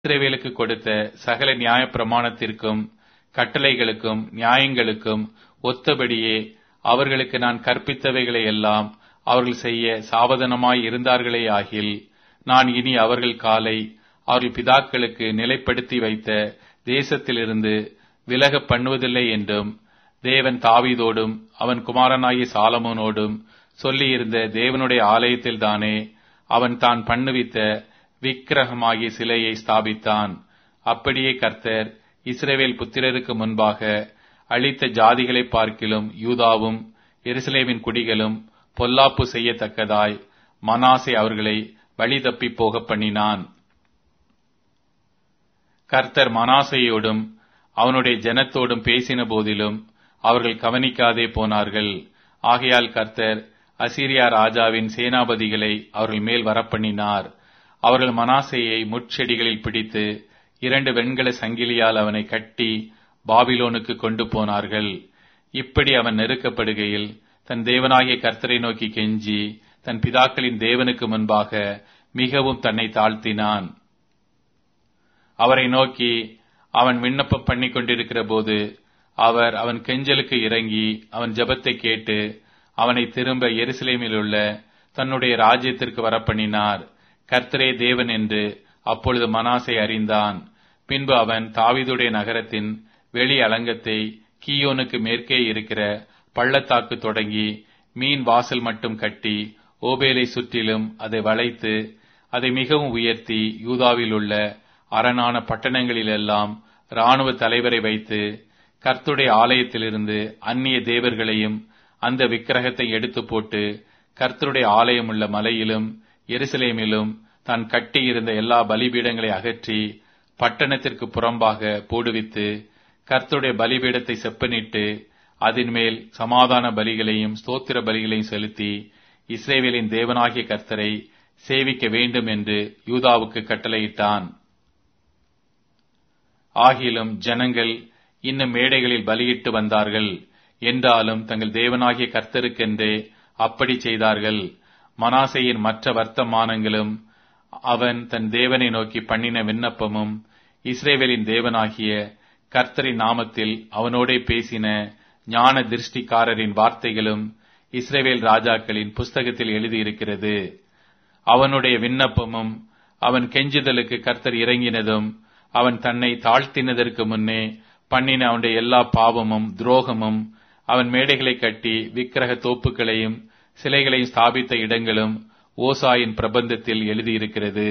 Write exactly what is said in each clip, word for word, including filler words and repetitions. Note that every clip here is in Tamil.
இஸ்ரவேலுக்கு கொடுத்த சகல நியாயப்பிரமாணத்திற்கும் கட்டளைகளுக்கும் நியாயங்களுக்கும் ஒத்தபடியே அவர்களுக்கு நான் கற்பித்தவைகளை எல்லாம் அவர்கள் செய்ய சாவதானமாய் இருந்தார்களேயாகில், நான் இனி அவர்கள் காலை அவர்கள் பிதாக்களுக்கு நிலைப்படுத்தி வைத்த தேசத்திலிருந்து விலக பண்ணுவதில்லை என்றும் தேவன் தாவீதோடும் அவன் குமாரனாகிய சாலமோனோடும் சொல்லியிருந்த தேவனுடைய ஆலயத்தில் தானே அவன் தான் பண்ணுவித்த விக்கிரகமாகிய சிலையை ஸ்தாபித்தான். அப்படியே கர்த்தர் இஸ்ரவேல் புத்திரருக்கு முன்பாக அழித்த ஜாதிகளை பார்க்கிலும் யூதாவும் எருசலேமின் குடிகளும் பொல்லாப்பு செய்யத்தக்கதாய் மனாசே அவர்களை வழி தப்பி போக பண்ணினான். கர்த்தர் மனாசேயோடும் அவனுடைய ஜனத்தோடும் பேசின போதிலும் அவர்கள் கவனிக்காதே போனார்கள். ஆகையால் கர்த்தர் அசீரியா ராஜாவின் சேனாபதிகளை அவர்கள் மேல் வரப்பண்ணினார். அவர்கள் மனாசேயை முட்செடிகளில் பிடித்து இரண்டு வெண்கல சங்கிலியால் அவனை கட்டி பாபிலோனுக்கு கொண்டு போனார்கள். இப்படி அவன் நெருக்கப்படுகையில் தன் தேவனாகிய கர்த்தரை நோக்கி கெஞ்சி தன் பிதாக்களின் தேவனுக்கு முன்பாக மிகவும் தன்னை தாழ்த்தினான். அவரை நோக்கி அவன் விண்ணப்பம் பண்ணி கொண்டிருக்கிற போது அவர் அவன் கெஞ்சலுக்கு இறங்கி அவன் ஜெபத்தை கேட்டு அவனை திரும்ப எருசலேமில் உள்ள தன்னுடைய ராஜ்யத்திற்கு வரப்பண்ணினார். கர்த்தரே தேவன் என்று அப்பொழுது மனாசே அறிந்தான். பின்பு அவன் தாவீதுடைய நகரத்தின் வெளி அலங்கத்தை கீயோனுக்கு மேற்கே இருக்கிற பள்ளத்தாக்கு தொடங்கி மீன் வாசல் மட்டும் கட்டி ஓபேலை சுற்றிலும் அதை வளைத்து அதை மிகவும் உயர்த்தி யூதாவில் உள்ள அரணான பட்டணங்களிலெல்லாம் இராணுவ தலைவரை வைத்து கர்த்தருடைய ஆலயத்திலிருந்து அந்நிய தேவர்களையும் அந்த விக்கிரகத்தை எடுத்து போட்டு கர்த்தருடைய ஆலயம் உள்ள மலையிலும் எருசலேமிலும் தான் கட்டியிருந்த எல்லா பலிபீடங்களை அகற்றி பட்டணத்திற்கு புறம்பாக போடுவித்து கர்த்தருடைய பலிபீடத்தை செப்பனிட்டு அதன் மேல் சமாதான பலிகளையும் ஸ்தோத்திர பலிகளையும் செலுத்தி இஸ்ரவேலின் தேவனாகிய கர்த்தரை சேவிக்க வேண்டும் என்று யூதாவுக்கு கட்டளையிட்டான். ஆகிலும் ஜனங்கள் இன்னும் மேடைகளில் பலியிட்டு வந்தார்கள். என்றாலும் தங்கள் தேவனாகிய கர்த்தருக்கென்றே அப்படி செய்தார்கள். மனாசேயின் மற்ற வர்த்தமானங்களும் அவன் தன் தேவனை நோக்கி பண்ணின விண்ணப்பமும் இஸ்ரவேலின் தேவனாகிய கர்த்தரின் நாமத்தில் அவனோடே பேசின ஞான திருஷ்டிக்காரரின் வார்த்தைகளும் இஸ்ரவேல் ராஜாக்களின் புஸ்தகத்தில் எழுதியிருக்கிறது. அவனுடைய விண்ணப்பமும் அவன் கெஞ்சுதலுக்கு கர்த்தர் இறங்கினதும் அவன் தன்னை தாழ்த்தினதற்கு முன்னே பண்ணின அவனுடைய எல்லா பாவமும் துரோகமும் அவன் மேடைகளை கட்டி விக்கிரக தோப்புகளையும் சிலைகளையும் ஸ்தாபித்த இடங்களும் ஓசாயின் பிரபந்தத்தில் எழுதியிருக்கிறது.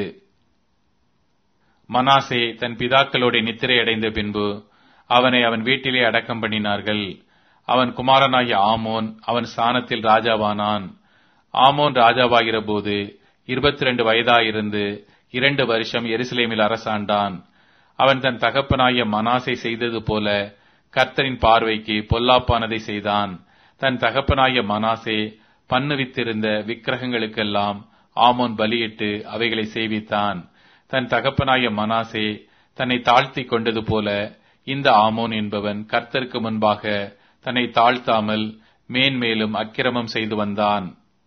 மனாசே தன் பிதாக்களோட நித்திரை அடைந்த பின்பு அவனை அவன் வீட்டிலே அடக்கம் பண்ணினார்கள். அவன் குமாரனாகிய ஆமோன் அவன் ஸ்தானத்தில் ராஜாவானான். ஆமோன் ராஜாவாகிற போது இருபத்தி ரெண்டு வயதாயிருந்து இரண்டு வருஷம் எருசலேமில் அரசாண்டான். அவன் தன் தகப்பனாகிய மனாசே செய்தது போல கர்த்தரின் பார்வைக்கு பொல்லாப்பானதை செய்தான். தன் தகப்பனாகிய மனாசே பண்ணுவித்திருந்த விக்கிரகங்களுக்கெல்லாம் ஆமோன் பலியிட்டு அவைகளை சேவித்தான். தன் தகப்பனாகிய மனாசே தன்னை தாழ்த்தி கொண்டது போல இந்த ஆமோன் என்பவன் கர்த்தருக்கு முன்பாக தன்னை தாழ்த்தாமல் மேன்மேலும் அக்கிரமம் செய்து வந்தான்.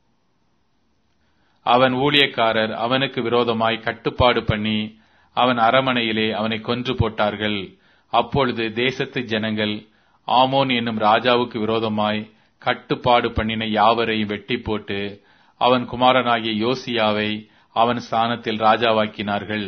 அவன் ஊழியக்காரர் அவனுக்கு விரோதமாய் கட்டுப்பாடு பண்ணி அவன் அரமனையிலே அவனை கொன்று போட்டார்கள். அப்பொழுது தேசத்து ஜனங்கள் ஆமோன் என்னும் ராஜாவுக்கு விரோதமாய் கட்டுப்பாடு பண்ணின யாவரையும் வெட்டி போட்டு அவன் குமாரனாகிய யோசியாவை அவன் ஸ்தானத்தில் ராஜாவாக்கினார்கள்.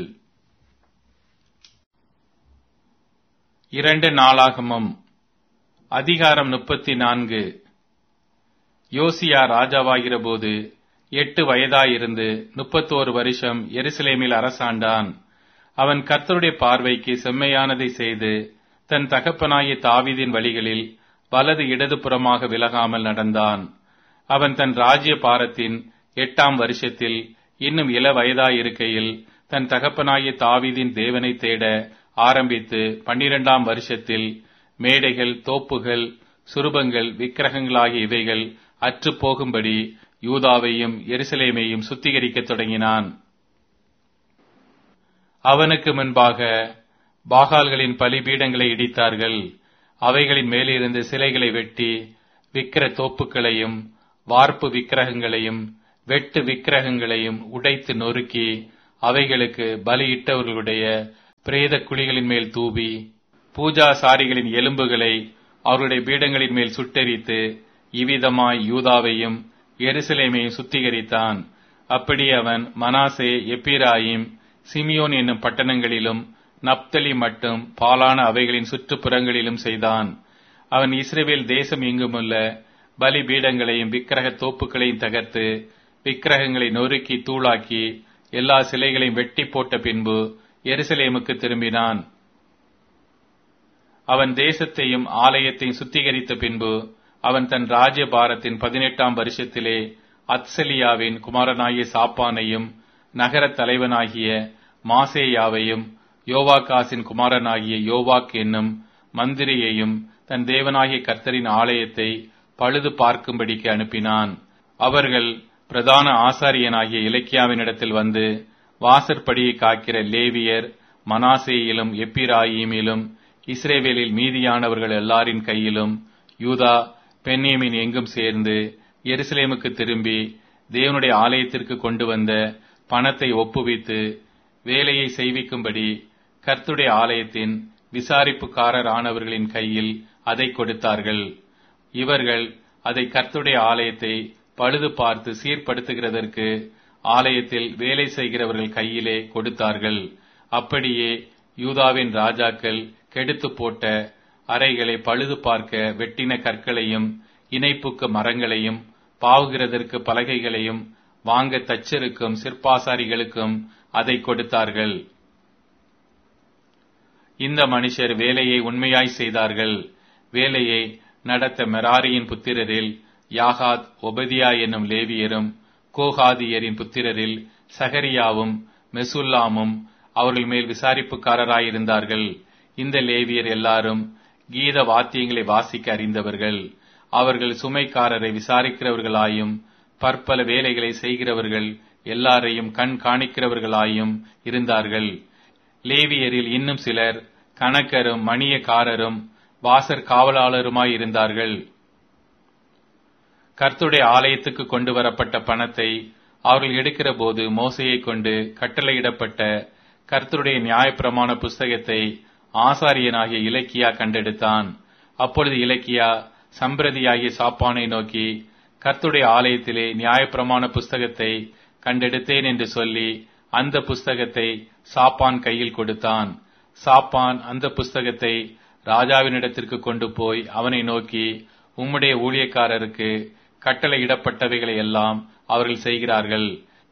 இரண்டு நாளாகமம் அதிகாரம் முப்பத்தி நான்கு. யோசியா ராஜாவாகிற போது எட்டு வயதாயிருந்து முப்பத்தோரு வருஷம் எருசலேமில் அரசாண்டான். அவன் கர்த்தருடைய பார்வைக்கு செம்மையானதை செய்து தன் தகப்பனாகிய தாவீதின் வழிகளில் வலது இடது புறமாக விலகாமல் நடந்தான். அவன் தன் ராஜ்ய பாரத்தின் எட்டாம் வருஷத்தில் இன்னும் இள வயதாயிருக்கையில் தன் தகப்பனாகிய தாவீதின் தேவனை தேட ஆரம்பித்து பன்னிரண்டாம் வருஷத்தில் மேடைகள் தோப்புகள் சுரூபங்கள் விக்கிரகங்களாகிய இவைகள் அற்று போகும்படி யூதாவையும் எருசலேமையும் சுத்திகரிக்கத் தொடங்கினான். அவனுக்கு முன்பாக பாகால்களின் பலிபீடங்களை இடித்தார்கள். அவைகளின் மேலிருந்து சிலைகளை வெட்டி விக்கிர தோப்புகளையும் வார்ப்பு விக்கிரகங்களையும் வெட்டு விக்கிரகங்களையும் உடைத்து நொறுக்கி அவைகளுக்கு பலியிட்டவர்களுடைய பிரேத குழிகளின் மேல் தூவி பூஜாசாரிகளின் எலும்புகளை அவருடைய பீடங்களின் மேல் சுட்டெரித்து இவ்விதமாய் யூதாவையும் எருசலேமையும் சுத்திகரித்தான். அப்படி அவன் மனாசே, எப்பிராயிம், சிமியோன் என்னும் பட்டணங்களிலும் நப்தலி மட்டும் பாலான அவைகளின் சுற்றுப்புறங்களிலும் செய்தான். அவன் இஸ்ரவேல் தேசம் எங்குமுள்ள பலி பீடங்களையும் விக்கிரக தோப்புகளையும் தகர்த்து விக்கிரகங்களை நொறுக்கி தூளாக்கி எல்லா சிலைகளையும் வெட்டி போட்ட பின்பு எருசலேமுக்கு திரும்பினான். அவன் தேசத்தையும் ஆலயத்தையும் சுத்திகரித்த பின்பு அவன் தன் ராஜ்யபாரத்தின் பதினெட்டாம் வருஷத்திலே அத்சலியாவின் குமாரனாகிய சாப்பானையும் நகர தலைவனாகிய மாசேயாவையும் யோவாகாசின் குமாரனாகிய யோவாக் என்னும் மந்திரியையும் தன் தேவனாகிய கர்த்தரின் ஆலயத்தை பழுது பார்க்கும்படிக்கு அனுப்பினான். அவர்கள் பிரதான ஆசாரியனாகிய இலக்கியாவினிடத்தில் வந்து வாசற்படியை காக்கிற லேவியர் மனாசேயிலும் எப்பிராயீமிலும் இஸ்ரேவேலில் மீதியானவர்கள் எல்லாரின் கையிலும் யூதா பென்யமீன் எங்கும் சேர்ந்து எருசலேமுக்கு திரும்பி தேவனுடைய ஆலயத்திற்கு கொண்டு வந்த பணத்தை ஒப்புவித்து வேலையை செய்விக்கும்படி கர்த்தருடைய ஆலயத்தின் விசாரிப்புக்காரர் ஆனவர்களின் கையில் அதை கொடுத்தார்கள். இவர்கள் அதை கர்த்தருடைய ஆலயத்தை பழுது பார்த்து சீர்படுத்துகிறதற்கு ஆலயத்தில் வேலை செய்கிறவர்கள் கையிலே கொடுத்தார்கள். அப்படியே யூதாவின் ராஜாக்கள் கெடுத்து போட்ட அறைகளை பழுது பார்க்க வெட்டின கற்களையும் இணைப்புக்கு மரங்களையும் பாவுகிறதற்கு பலகைகளையும் வாங்க தச்சருக்கும் சிற்பாசாரிகளுக்கும் அதை கொடுத்தார்கள். இந்த மனுஷர் வேலையை உண்மையாய் செய்தார்கள். வேலையை நடத்த மெராரியின் புத்திரரில் யாகாத், ஒபதியா என்னும் லேவியரும் கோகாதியரின் புத்திரரில் சகரியாவும் மெசுல்லாமும் அவர்கள் மேல் விசாரிப்புக்காரராயிருந்தார்கள். இந்த லேவியர் எல்லாரும் கீத வாத்தியங்களை வாசிக்க அறிந்தவர்கள். அவர்கள் சுமைக்காரரை விசாரிக்கிறவர்களாயும் பற்பல வேலைகளை செய்கிறவர்கள் எல்லாரையும் கண் காணிக்கிறவர்களாயும் இருந்தார்கள். லேவியரில் இன்னும் சிலர் கணக்கரும் மணியக்காரரும் வாசற் காவலாளருமாயிருந்தார்கள். கர்த்தருடைய ஆலயத்துக்கு கொண்டு வரப்பட்ட பணத்தை அவர்கள் எடுக்கிற போது மோசையை கொண்டு கட்டளையிடப்பட்ட கர்த்தருடைய நியாயப்பிரமாண புஸ்தகத்தை ஆசாரியனாகிய இலக்கியா கண்டெடுத்தான். அப்பொழுது இலக்கியா சம்பிரதியாகிய சாப்பானை நோக்கி, கர்த்தருடைய ஆலயத்திலே நியாயப்பிரமாண புஸ்தகத்தை கண்டெடுத்தேன் என்று சொல்லி அந்த புஸ்தகத்தை சாப்பான் கையில் கொடுத்தான். சாப்பான் அந்த புஸ்தகத்தை ராஜாவினிடத்திற்கு கொண்டு போய் அவனை நோக்கி, உம்முடைய ஊழியக்காரருக்கு கட்டளையிடப்பட்டவைகளை எல்லாம் அவர்கள் செய்கிறார்கள்.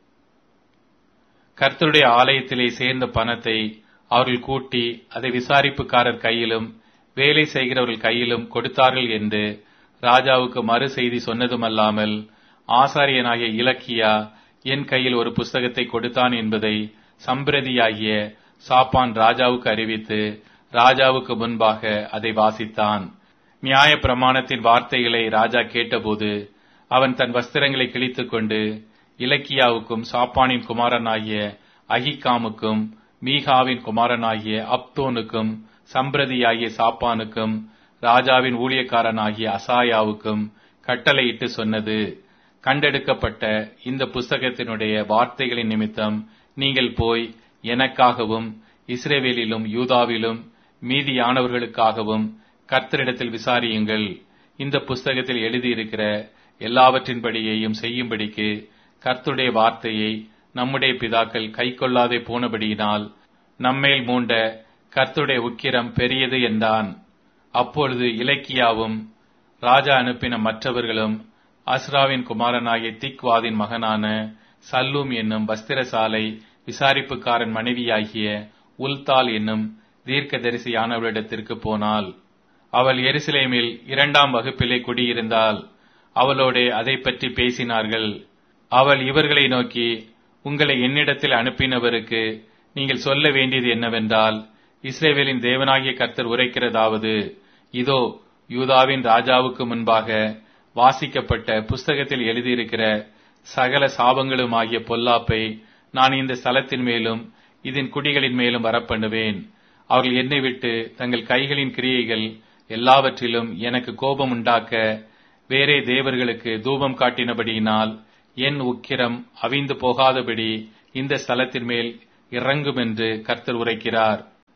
கர்த்தருடைய ஆலயத்திலே சேர்ந்த பணத்தை அவர்கள் கூட்டி அதை விசாரிப்புக்காரர் கையிலும் வேலை செய்கிறவர்கள் கையிலும் கொடுத்தார்கள் என்று ராஜாவுக்கு மறு செய்தி சொன்னதுமல்லாமல், ஆசாரியனாகிய இலக்கியா என் கையில் ஒரு புஸ்தகத்தை கொடுத்தான் என்பதை சம்பிரதியாகிய சாப்பான் ராஜாவுக்கு அறிவித்து ராஜாவுக்கு முன்பாக அதை வாசித்தான். நியாய பிரமாணத்தின் வார்த்தைகளை ராஜா கேட்டபோது அவன் தன் வஸ்திரங்களை கிழித்துக் கொண்டு இலக்கியாவுக்கும் சாப்பானின் குமாரனாகிய அகிகாமுக்கும் மீகாவின் குமாரனாகிய அப்தோனுக்கும் சம்பிரதியாகிய சாப்பானுக்கும் ராஜாவின் ஊழியக்காரனாகிய அசாயாவுக்கும் கட்டளையிட்டு சொன்னது, கண்டெடுக்கப்பட்ட இந்த புஸ்தகத்தினுடைய வார்த்தைகளின் நிமித்தம் நீங்கள் போய் எனக்காகவும் இஸ்ரவேலிலும் யூதாவிலும் மீதியானவர்களுக்காகவும் கர்த்தரிடத்தில் விசாரியுங்கள். இந்த புஸ்தகத்தில் எழுதியிருக்கிற எல்லாவற்றின்படியையும் செய்யும்படிக்கு கர்த்தருடைய வார்த்தையை நம்முடைய பிதாக்கள் கை கொள்ளாதே போனபடியினால் நம்மேல் மூண்ட கர்த்தருடைய உக்கிரம் பெரியது என்றான். அப்பொழுது இலக்கியாவும் ராஜா அனுப்பின மற்றவர்களும் அஸ்ராவின் குமாரனாகிய திக்வாதின் மகனான சல்லூம் என்னும் வஸ்திரசாலை விசாரிப்புக்காரன் மனைவியாகிய உல்தால் என்னும் தீர்க்கதரிசியானவளிடத்திற்கு போனாள். அவள் எருசலேமில் இரண்டாம் வகுப்பிலே குடியிருந்தாள். அவளோடே அதை பற்றி பேசினார்கள். அவள் இவர்களை நோக்கி, உங்களை என்னிடத்தில் அனுப்பினவருக்கு நீங்கள் சொல்ல வேண்டியது என்னவென்றால், இஸ்ரவேலின் தேவனாகிய கர்த்தர் உரைக்கிறதாவது, இதோ யூதாவின் ராஜாவுக்கு முன்பாக வாசிக்கப்பட்ட புஸ்தகத்தில் எழுதியிருக்கிற சகல சாபங்களுமாகிய பொல்லாப்பை நான் இந்த ஸ்தலத்தின் மேலும் இதன் குடிகளின் மேலும் வரப்பண்ணுவேன். அவர்கள் என்னை விட்டு தங்கள் கைகளின் கிரியைகள் எல்லாவற்றிலும் எனக்கு கோபம் உண்டாக்க வேறே தேவர்களுக்கு தூபம் காட்டினபடியினால் என் உக்கிரம் அவிந்து போகாதபடி இந்த ஸ்தலத்தின் மேல் இறங்கும் என்று கர்த்தர் உரைக்கிறார்.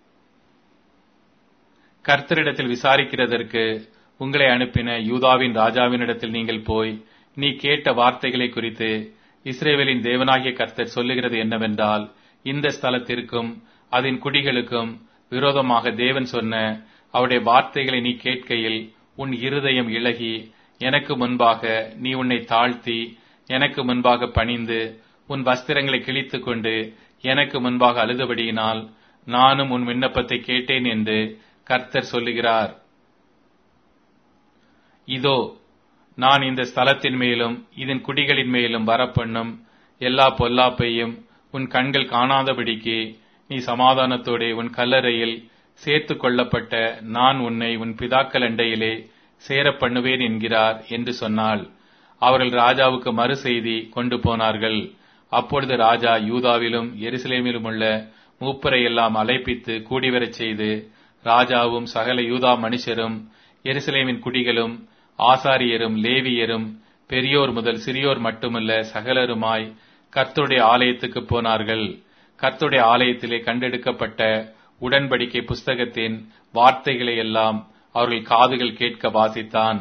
கர்த்தரிடத்தில் விசாரிக்கிறதற்கு உங்களை அனுப்பின யூதாவின் ராஜாவினிடத்தில் நீங்கள் போய், நீ கேட்ட வார்த்தைகளை குறித்து இஸ்ரவேலின் தேவனாகிய கர்த்தர் சொல்லுகிறது என்னவென்றால், இந்த ஸ்தலத்திற்கும் அதன் குடிகளுக்கும் விரோதமாக தேவன் சொன்ன அவருடைய வார்த்தைகளை நீ கேட்கையில் உன் இருதயம் இளகி, எனக்கு முன்பாக நீ உன்னை தாழ்த்தி எனக்கு முன்பாக பணிந்து உன் வஸ்திரங்களை கிழித்துக் கொண்டு எனக்கு முன்பாக அழுதபடியினால் நானும் உன் விண்ணப்பத்தை கேட்டேன் என்று கர்த்தர் சொல்லுகிறார். இதோ, நான் இந்த ஸ்தலத்தின் மேலும் இதன் குடிகளின் மேலும் வரப்பண்ணும் எல்லா பொல்லாப்பையும் உன் கண்கள் காணாதபடிக்கு நீ சமாதானத்தோடே உன் கல்லறையில் சேர்த்து கொள்ளப்பட்ட நான் உன்னை உன் பிதாக்கள் அண்டையிலே சேர பண்ணுவேன் என்கிறார் என்று சொன்னாள். அவர்கள் ராஜாவுக்கு மறு செய்தி கொண்டு போனார்கள். அப்பொழுது ராஜா யூதாவிலும் எருசலேமிலும் உள்ள மூப்பரை எல்லாம் அழைப்பித்து கூடிவரச் செய்து, ராஜாவும் சகல யூதா மனுஷரும் எருசலேமின் குடிகளும் ஆசாரியரும் லேவியரும் பெரியோர் முதல் சிறியோர் மட்டுமல்ல சகலருமாய் கர்த்தருடைய ஆலயத்துக்கு போனார்கள். கர்த்தருடைய ஆலயத்திலே கண்டெடுக்கப்பட்ட உடன்படிக்கை புஸ்தகத்தின் வார்த்தைகளை எல்லாம் அவர்கள் காதுகள் கேட்க வாசித்தான்.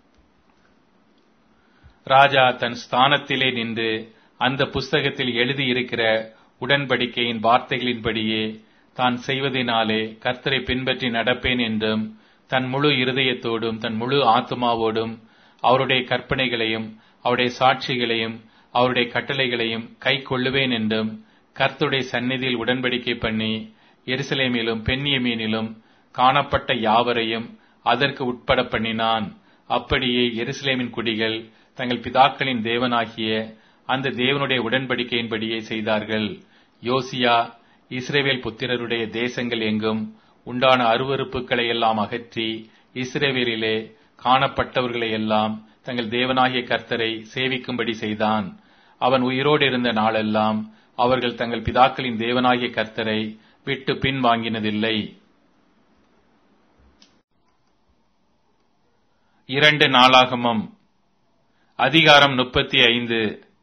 ராஜா தன் ஸ்தானத்திலே நின்று அந்த புஸ்தகத்தில் எழுதியிருக்கிற உடன்படிக்கையின் வார்த்தைகளின்படியே தான் செய்வதனாலே கர்த்தரை பின்பற்றி நடப்பேன் என்றும், தன் முழு இருதயத்தோடும் தன் முழு ஆத்துமாவோடும் அவருடைய கற்பனைகளையும் அவருடைய சாட்சிகளையும் அவருடைய கட்டளைகளையும் கை கொள்ளுவேன் என்றும் கர்த்தருடைய சந்நிதியில் உடன்படிக்கை பண்ணி, எருசலேமிலும் பென்யமீனிலும் காணப்பட்ட யாவரையும் அதற்கு உட்பட பண்ணினான். அப்படியே எருசலேமின் குடிகள் தங்கள் பிதாக்களின் தேவனாகிய அந்த தேவனுடைய உடன்படிக்கையின்படியே செய்தார்கள். யோசியா இஸ்ரவேல் புத்திரருடைய தேசங்கள் எங்கும் உண்டான அருவருப்புகளை எல்லாம் அகற்றி இஸ்ரவேலிலே காணப்பட்டவர்களை எல்லாம் தங்கள் தேவனாகிய கர்த்தரை சேவிக்கும்படி செய்தான். அவன் உயிரோடு இருந்த நாளெல்லாம் அவர்கள் தங்கள் பிதாக்களின் தேவனாகிய கர்த்தரை விட்டு பின் வாங்கினதில்லை. இரண்டு நாளாகமம் அதிகாரம் முப்பத்தி ஐந்து.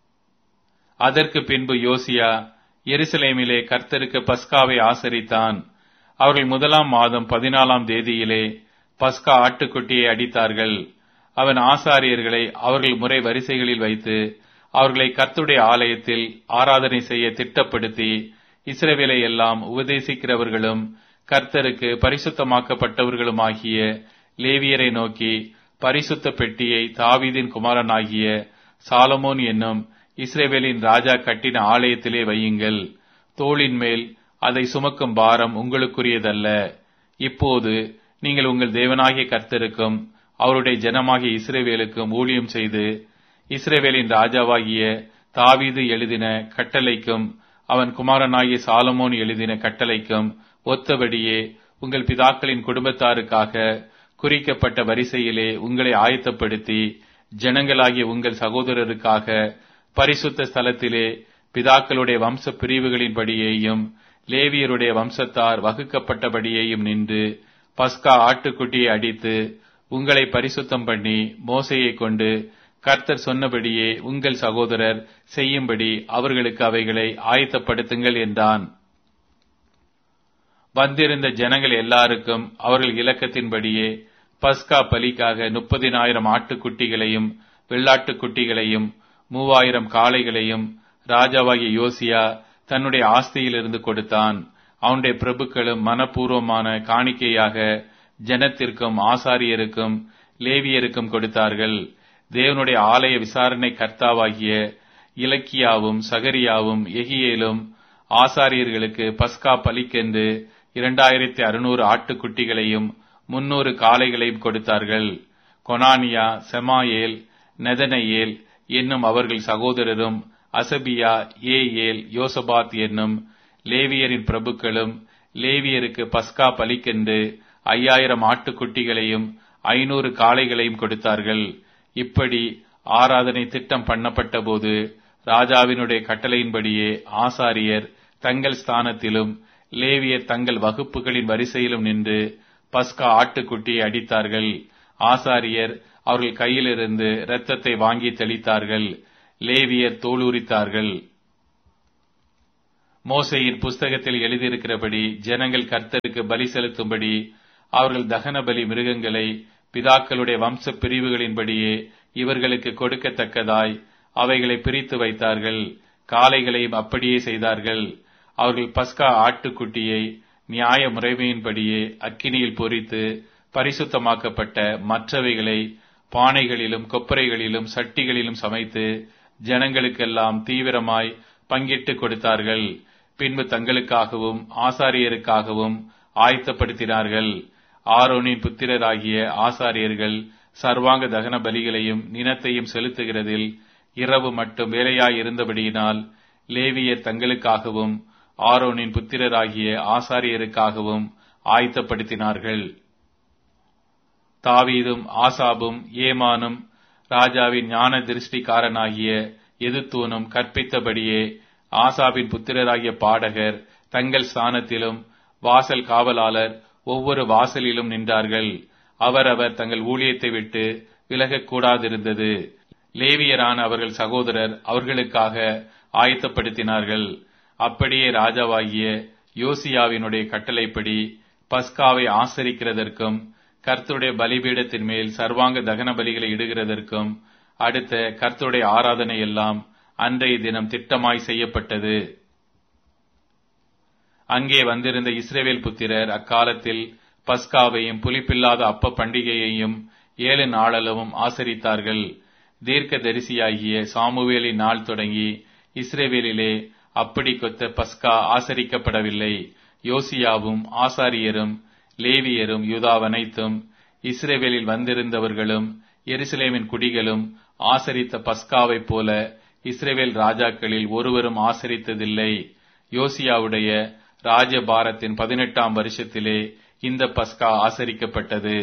அதற்கு பின்பு யோசியா எருசலேமிலே கர்த்தருக்கு பஸ்காவை ஆசரித்தான். அவர்கள் முதலாம் மாதம் பதினாலாம் தேதியிலே பஸ்கா ஆட்டுக்குட்டியை அடித்தார்கள். அவன் ஆசாரியர்களை அவர்கள் முறை வரிசைகளில் வைத்து அவர்களை கர்த்தருடைய ஆலயத்தில் ஆராதனை செய்ய திட்டப்படுத்தி, இஸ்ரவேலை எல்லாம் உபதேசிக்கிறவர்களும் கர்த்தருக்கு பரிசுத்தமாக்கப்பட்டவர்களுமாகிய லேவியரை நோக்கி, பரிசுத்த பெட்டியை தாவீதின் குமாரனாகிய சாலமோன் என்னும் இஸ்ரவேலின் ராஜா கட்டின ஆலயத்திலே வையுங்கள். தோளின் மேல் அதை சுமக்கும் பாரம் உங்களுக்குரியதல்ல. இப்போது நீங்கள் உங்கள் தேவனாகிய கர்த்தருக்கும் அவருடைய ஜனமாகிய இஸ்ரவேலுக்கும் ஊழியம் செய்து, இஸ்ரவேலின் ராஜாவாகிய தாவீது எழுதின கட்டளைக்கும் அவன் குமாரனாகிய சாலமோன் எழுதின கட்டளைக்கும் ஒத்தபடியே உங்கள் பிதாக்களின் குடும்பத்தாருக்காக குறிக்கப்பட்ட வரிசையிலே உங்களை ஆயத்தப்படுத்தி, ஜனங்களாகிய உங்கள் சகோதரருக்காக பரிசுத்த ஸ்தலத்திலே பிதாக்களுடைய வம்ச பிரிவுகளின்படியேயும் லேவியருடைய வம்சத்தார் வகுக்கப்பட்டபடியேயும் நின்று பஸ்கா ஆட்டுக்குட்டியை அடித்து உங்களை பரிசுத்தம் பண்ணி, மோசையை கொண்டு கர்த்தர் சொன்னபடியே உங்கள் சகோதரர் செய்யும்படி அவர்களுக்கு அவைகளை ஆயத்தப்படுத்துங்கள் என்றான். வந்திருந்த ஜனங்கள் எல்லாருக்கும் அவர்கள் இலக்கத்தின்படியே பஸ்கா பலிக்காக முப்பதினாயிரம் ஆட்டுக்குட்டிகளையும் வெள்ளாட்டுக்குட்டிகளையும் மூவாயிரம் காளைகளையும் ராஜாவாகிய யோசியா தன்னுடைய ஆஸ்தியிலிருந்து கொடுத்தான். அவனுடைய பிரபுக்களும் மனப்பூர்வமான காணிக்கையாக ஜனத்திற்கும் ஆசாரியருக்கும் லேவியருக்கும் கொடுத்தார்கள். தேவனுடைய ஆலய விசாரணை கர்த்தாவாகிய இலக்கியாவும் சகரியாவும் எகியேலும் ஆசாரியர்களுக்கு பஸ்கா பலிக்கென்று இரண்டாயிரத்தி அறுநூறு ஆட்டுக்குட்டிகளையும் முன்னூறு காளைகளையும் கொடுத்தார்கள். கொனானியா, செமாயேல், நெதனையேல் என்னும் அவர்கள் சகோதரரும் அசபியா, ஏயேல், யோசபாத் என்னும் லேவியரின் பிரபுக்களும் லேவியருக்கு பஸ்கா பலிக்கென்று ஐயாயிரம் ஆட்டுக்குட்டிகளையும் ஐநூறு காளைகளையும் கொடுத்தார்கள். இப்படி ஆராதனை திட்டம் பண்ணப்பட்ட போது ராஜாவினுடைய கட்டளையின்படியே ஆசாரியர் தங்கள் ஸ்தானத்திலும் லேவியர் தங்கள் வகுப்புகளின் வரிசையிலும் நின்று பஸ்கா ஆட்டுக்குட்டியை அடித்தார்கள். ஆசாரியர் அவர்கள் கையிலிருந்து இரத்தத்தை வாங்கி தெளித்தார்கள். லேவியர் தோலுரித்தார்கள். மோசேயின் புஸ்தகத்தில் எழுதியிருக்கிறபடி ஜனங்கள் கர்த்தருக்கு பலி செலுத்தும்படி அவர்கள் தகன பலி மிருகங்களை பிதாக்களுடைய வம்ச பிரிவுகளின்படியே இவர்களுக்கு கொடுக்கத்தக்கதாய் அவைகளை பிரித்து வைத்தார்கள். காளைகளையும் அப்படியே செய்தார்கள். அவர்கள் பஸ்கா ஆட்டுக்குட்டியை நியாய முறைமையின்படியே அக்கினியில் பொரித்து பரிசுத்தமாக்கப்பட்ட மற்றவைகளை பானைகளிலும் கொப்பரைகளிலும் சட்டிகளிலும் சமைத்து ஜனங்களுக்கெல்லாம் தீவிரமாய் பங்கிட்டு கொடுத்தார்கள். பின்பு தங்களுக்காகவும் ஆசாரியருக்காகவும் ஆயத்தப்படுத்தினார்கள். ஆரோனின் புத்திரராகிய ஆசாரியர்கள் சர்வாங்க தகன பலிகளையும் நினத்தையும் செலுத்துகிறதில் இரவு மட்டும் வேலையாயிருந்தபடியினால் லேவியர் தங்களுக்காகவும் ஆரோனின் புத்திரராகிய ஆசாரியருக்காகவும் ஆயத்தப்படுத்தினார்கள். தாவீதும் ஆசாபும் ஏமானும் ராஜாவின் ஞான திருஷ்டிக்காரனாகிய எதுத்தூனும் கற்பித்தபடியே ஆசாபின் புத்திரராகிய பாடகர் தங்கள் ஸ்தானத்திலும் வாசல் காவலாளர் ஒவ்வொரு வாசலிலும் நின்றார்கள். அவரவர் தங்கள் ஊழியத்தை விட்டு விலகக்கூடாதிருந்தது. லேவியரான அவர்கள் சகோதரர் அவர்களுக்காக ஆயத்தப்படுத்தினார்கள். அப்படியே ராஜாவாகிய யோசியாவினுடைய கட்டளைப்படி பஸ்காவை ஆசரிக்கிறதற்கும் கர்த்தருடைய பலிபீடத்தின் மேல் சர்வாங்க தகன பலிகளை இடுகிறதற்கும் அடுத்த கர்த்தருடைய ஆராதனை எல்லாம் அன்றைய தினம் திட்டமாய் செய்யப்பட்டது. அங்கே வந்திருந்த இஸ்ரவேல் புத்திரர் அக்காலத்தில் பஸ்காவையும் புலிப்பில்லாத அப்ப பண்டிகையையும் ஏழு நாளளவும் ஆசரித்தார்கள். தீர்க்க தரிசியாகிய சாமுவேலின் நாள் தொடங்கி இஸ்ரவேலிலே அப்படி கொத்த பஸ்கா ஆசரிக்கப்படவில்லை. யோசியாவும் ஆசாரியரும் லேவியரும் யூதாவனைத்தும் இஸ்ரவேலில் வந்திருந்தவர்களும் எருசலேமின் குடிகளும் ஆசரித்த பஸ்காவைப் போல இஸ்ரவேல் ராஜாக்களில் ஒருவரும் ஆசரித்ததில்லை. யோசியாவுடைய ராஜபாரத்தின் பதினெட்டாம் வருஷத்திலே இந்த பஸ்கா ஆசரிக்கப்பட்டது.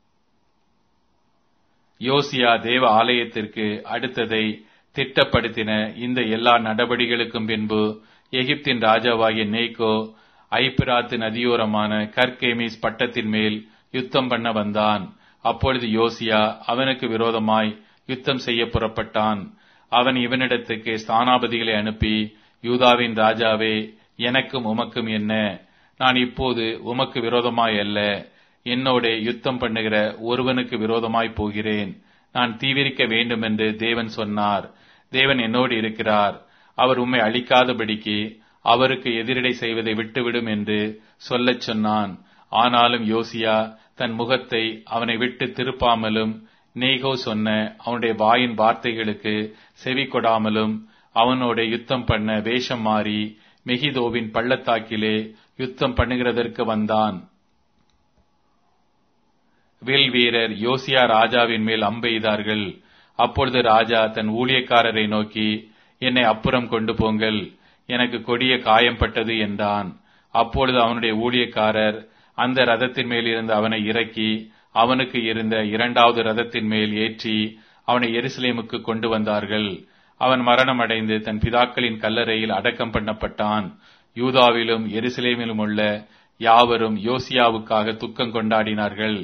யோசியா தேவ ஆலயத்திற்கு அடுத்ததை திட்டப்படுத்தின இந்த எல்லா நடபடிகளுக்கும் பின்பு எகிப்தின் ராஜாவாகிய நேகோ ஐப்பிராத்து நதியோரமான கர்கேமிஸ் பட்டத்தின் மேல் யுத்தம் பண்ண வந்தான். அப்பொழுது யோசியா அவனுக்கு விரோதமாய் யுத்தம் செய்ய புறப்பட்டான். அவன் இவனிடத்துக்கு ஸ்தானாபதிகளை அனுப்பி, யூதாவின் ராஜாவே, எனக்கும் உமக்கும் என்ன? நான் இப்போது உமக்கு விரோதமாய் அல்ல, என்னோட யுத்தம் பண்ணுகிற ஒருவனுக்கு விரோதமாய் போகிறேன். நான் தீவிரிக்க வேண்டும் என்று தேவன் சொன்னார். தேவன் என்னோடு இருக்கிறார். அவர் உம்மை அழிக்காதபடிக்கு அவருக்கு எதிரடை செய்வதை விட்டுவிடும் என்று சொல்லச் சொன்னான். ஆனாலும் யோசியா தன் முகத்தை அவனை விட்டு திருப்பாமலும் நேகோ சொன்ன அவனுடைய வாயின் வார்த்தைகளுக்கு செவி கொடாமலும் அவனோட யுத்தம் பண்ண வேஷம் மாறி மெகிதோவின் பள்ளத்தாக்கிலே யுத்தம் பண்ணுகிறதற்கு வந்தான். வில் வீரர் யோசியா ராஜாவின் மேல் அம்பெய்தார்கள். அப்பொழுது ராஜா தன் ஊழியக்காரரை நோக்கி, என்னை அப்புறம் கொண்டு போங்கள், எனக்கு கொடிய காயம்பட்டது என்றான். அப்பொழுது அவனுடைய ஊழியக்காரர் அந்த ரதத்தின் மேல் இருந்து அவனை இறக்கி அவனுக்கு இருந்த இரண்டாவது ரதத்தின் மேல் ஏற்றி அவனை எருசலேமுக்கு கொண்டு வந்தார்கள். அவன் மரணம் அடைந்து தன் பிதாக்களின் கல்லறையில் அடக்கம் பண்ணப்பட்டான். யூதாவிலும் எருசலேமிலும் உள்ள யாவரும் யோசியாவுக்காக துக்கம் கொண்டாடினார்கள்.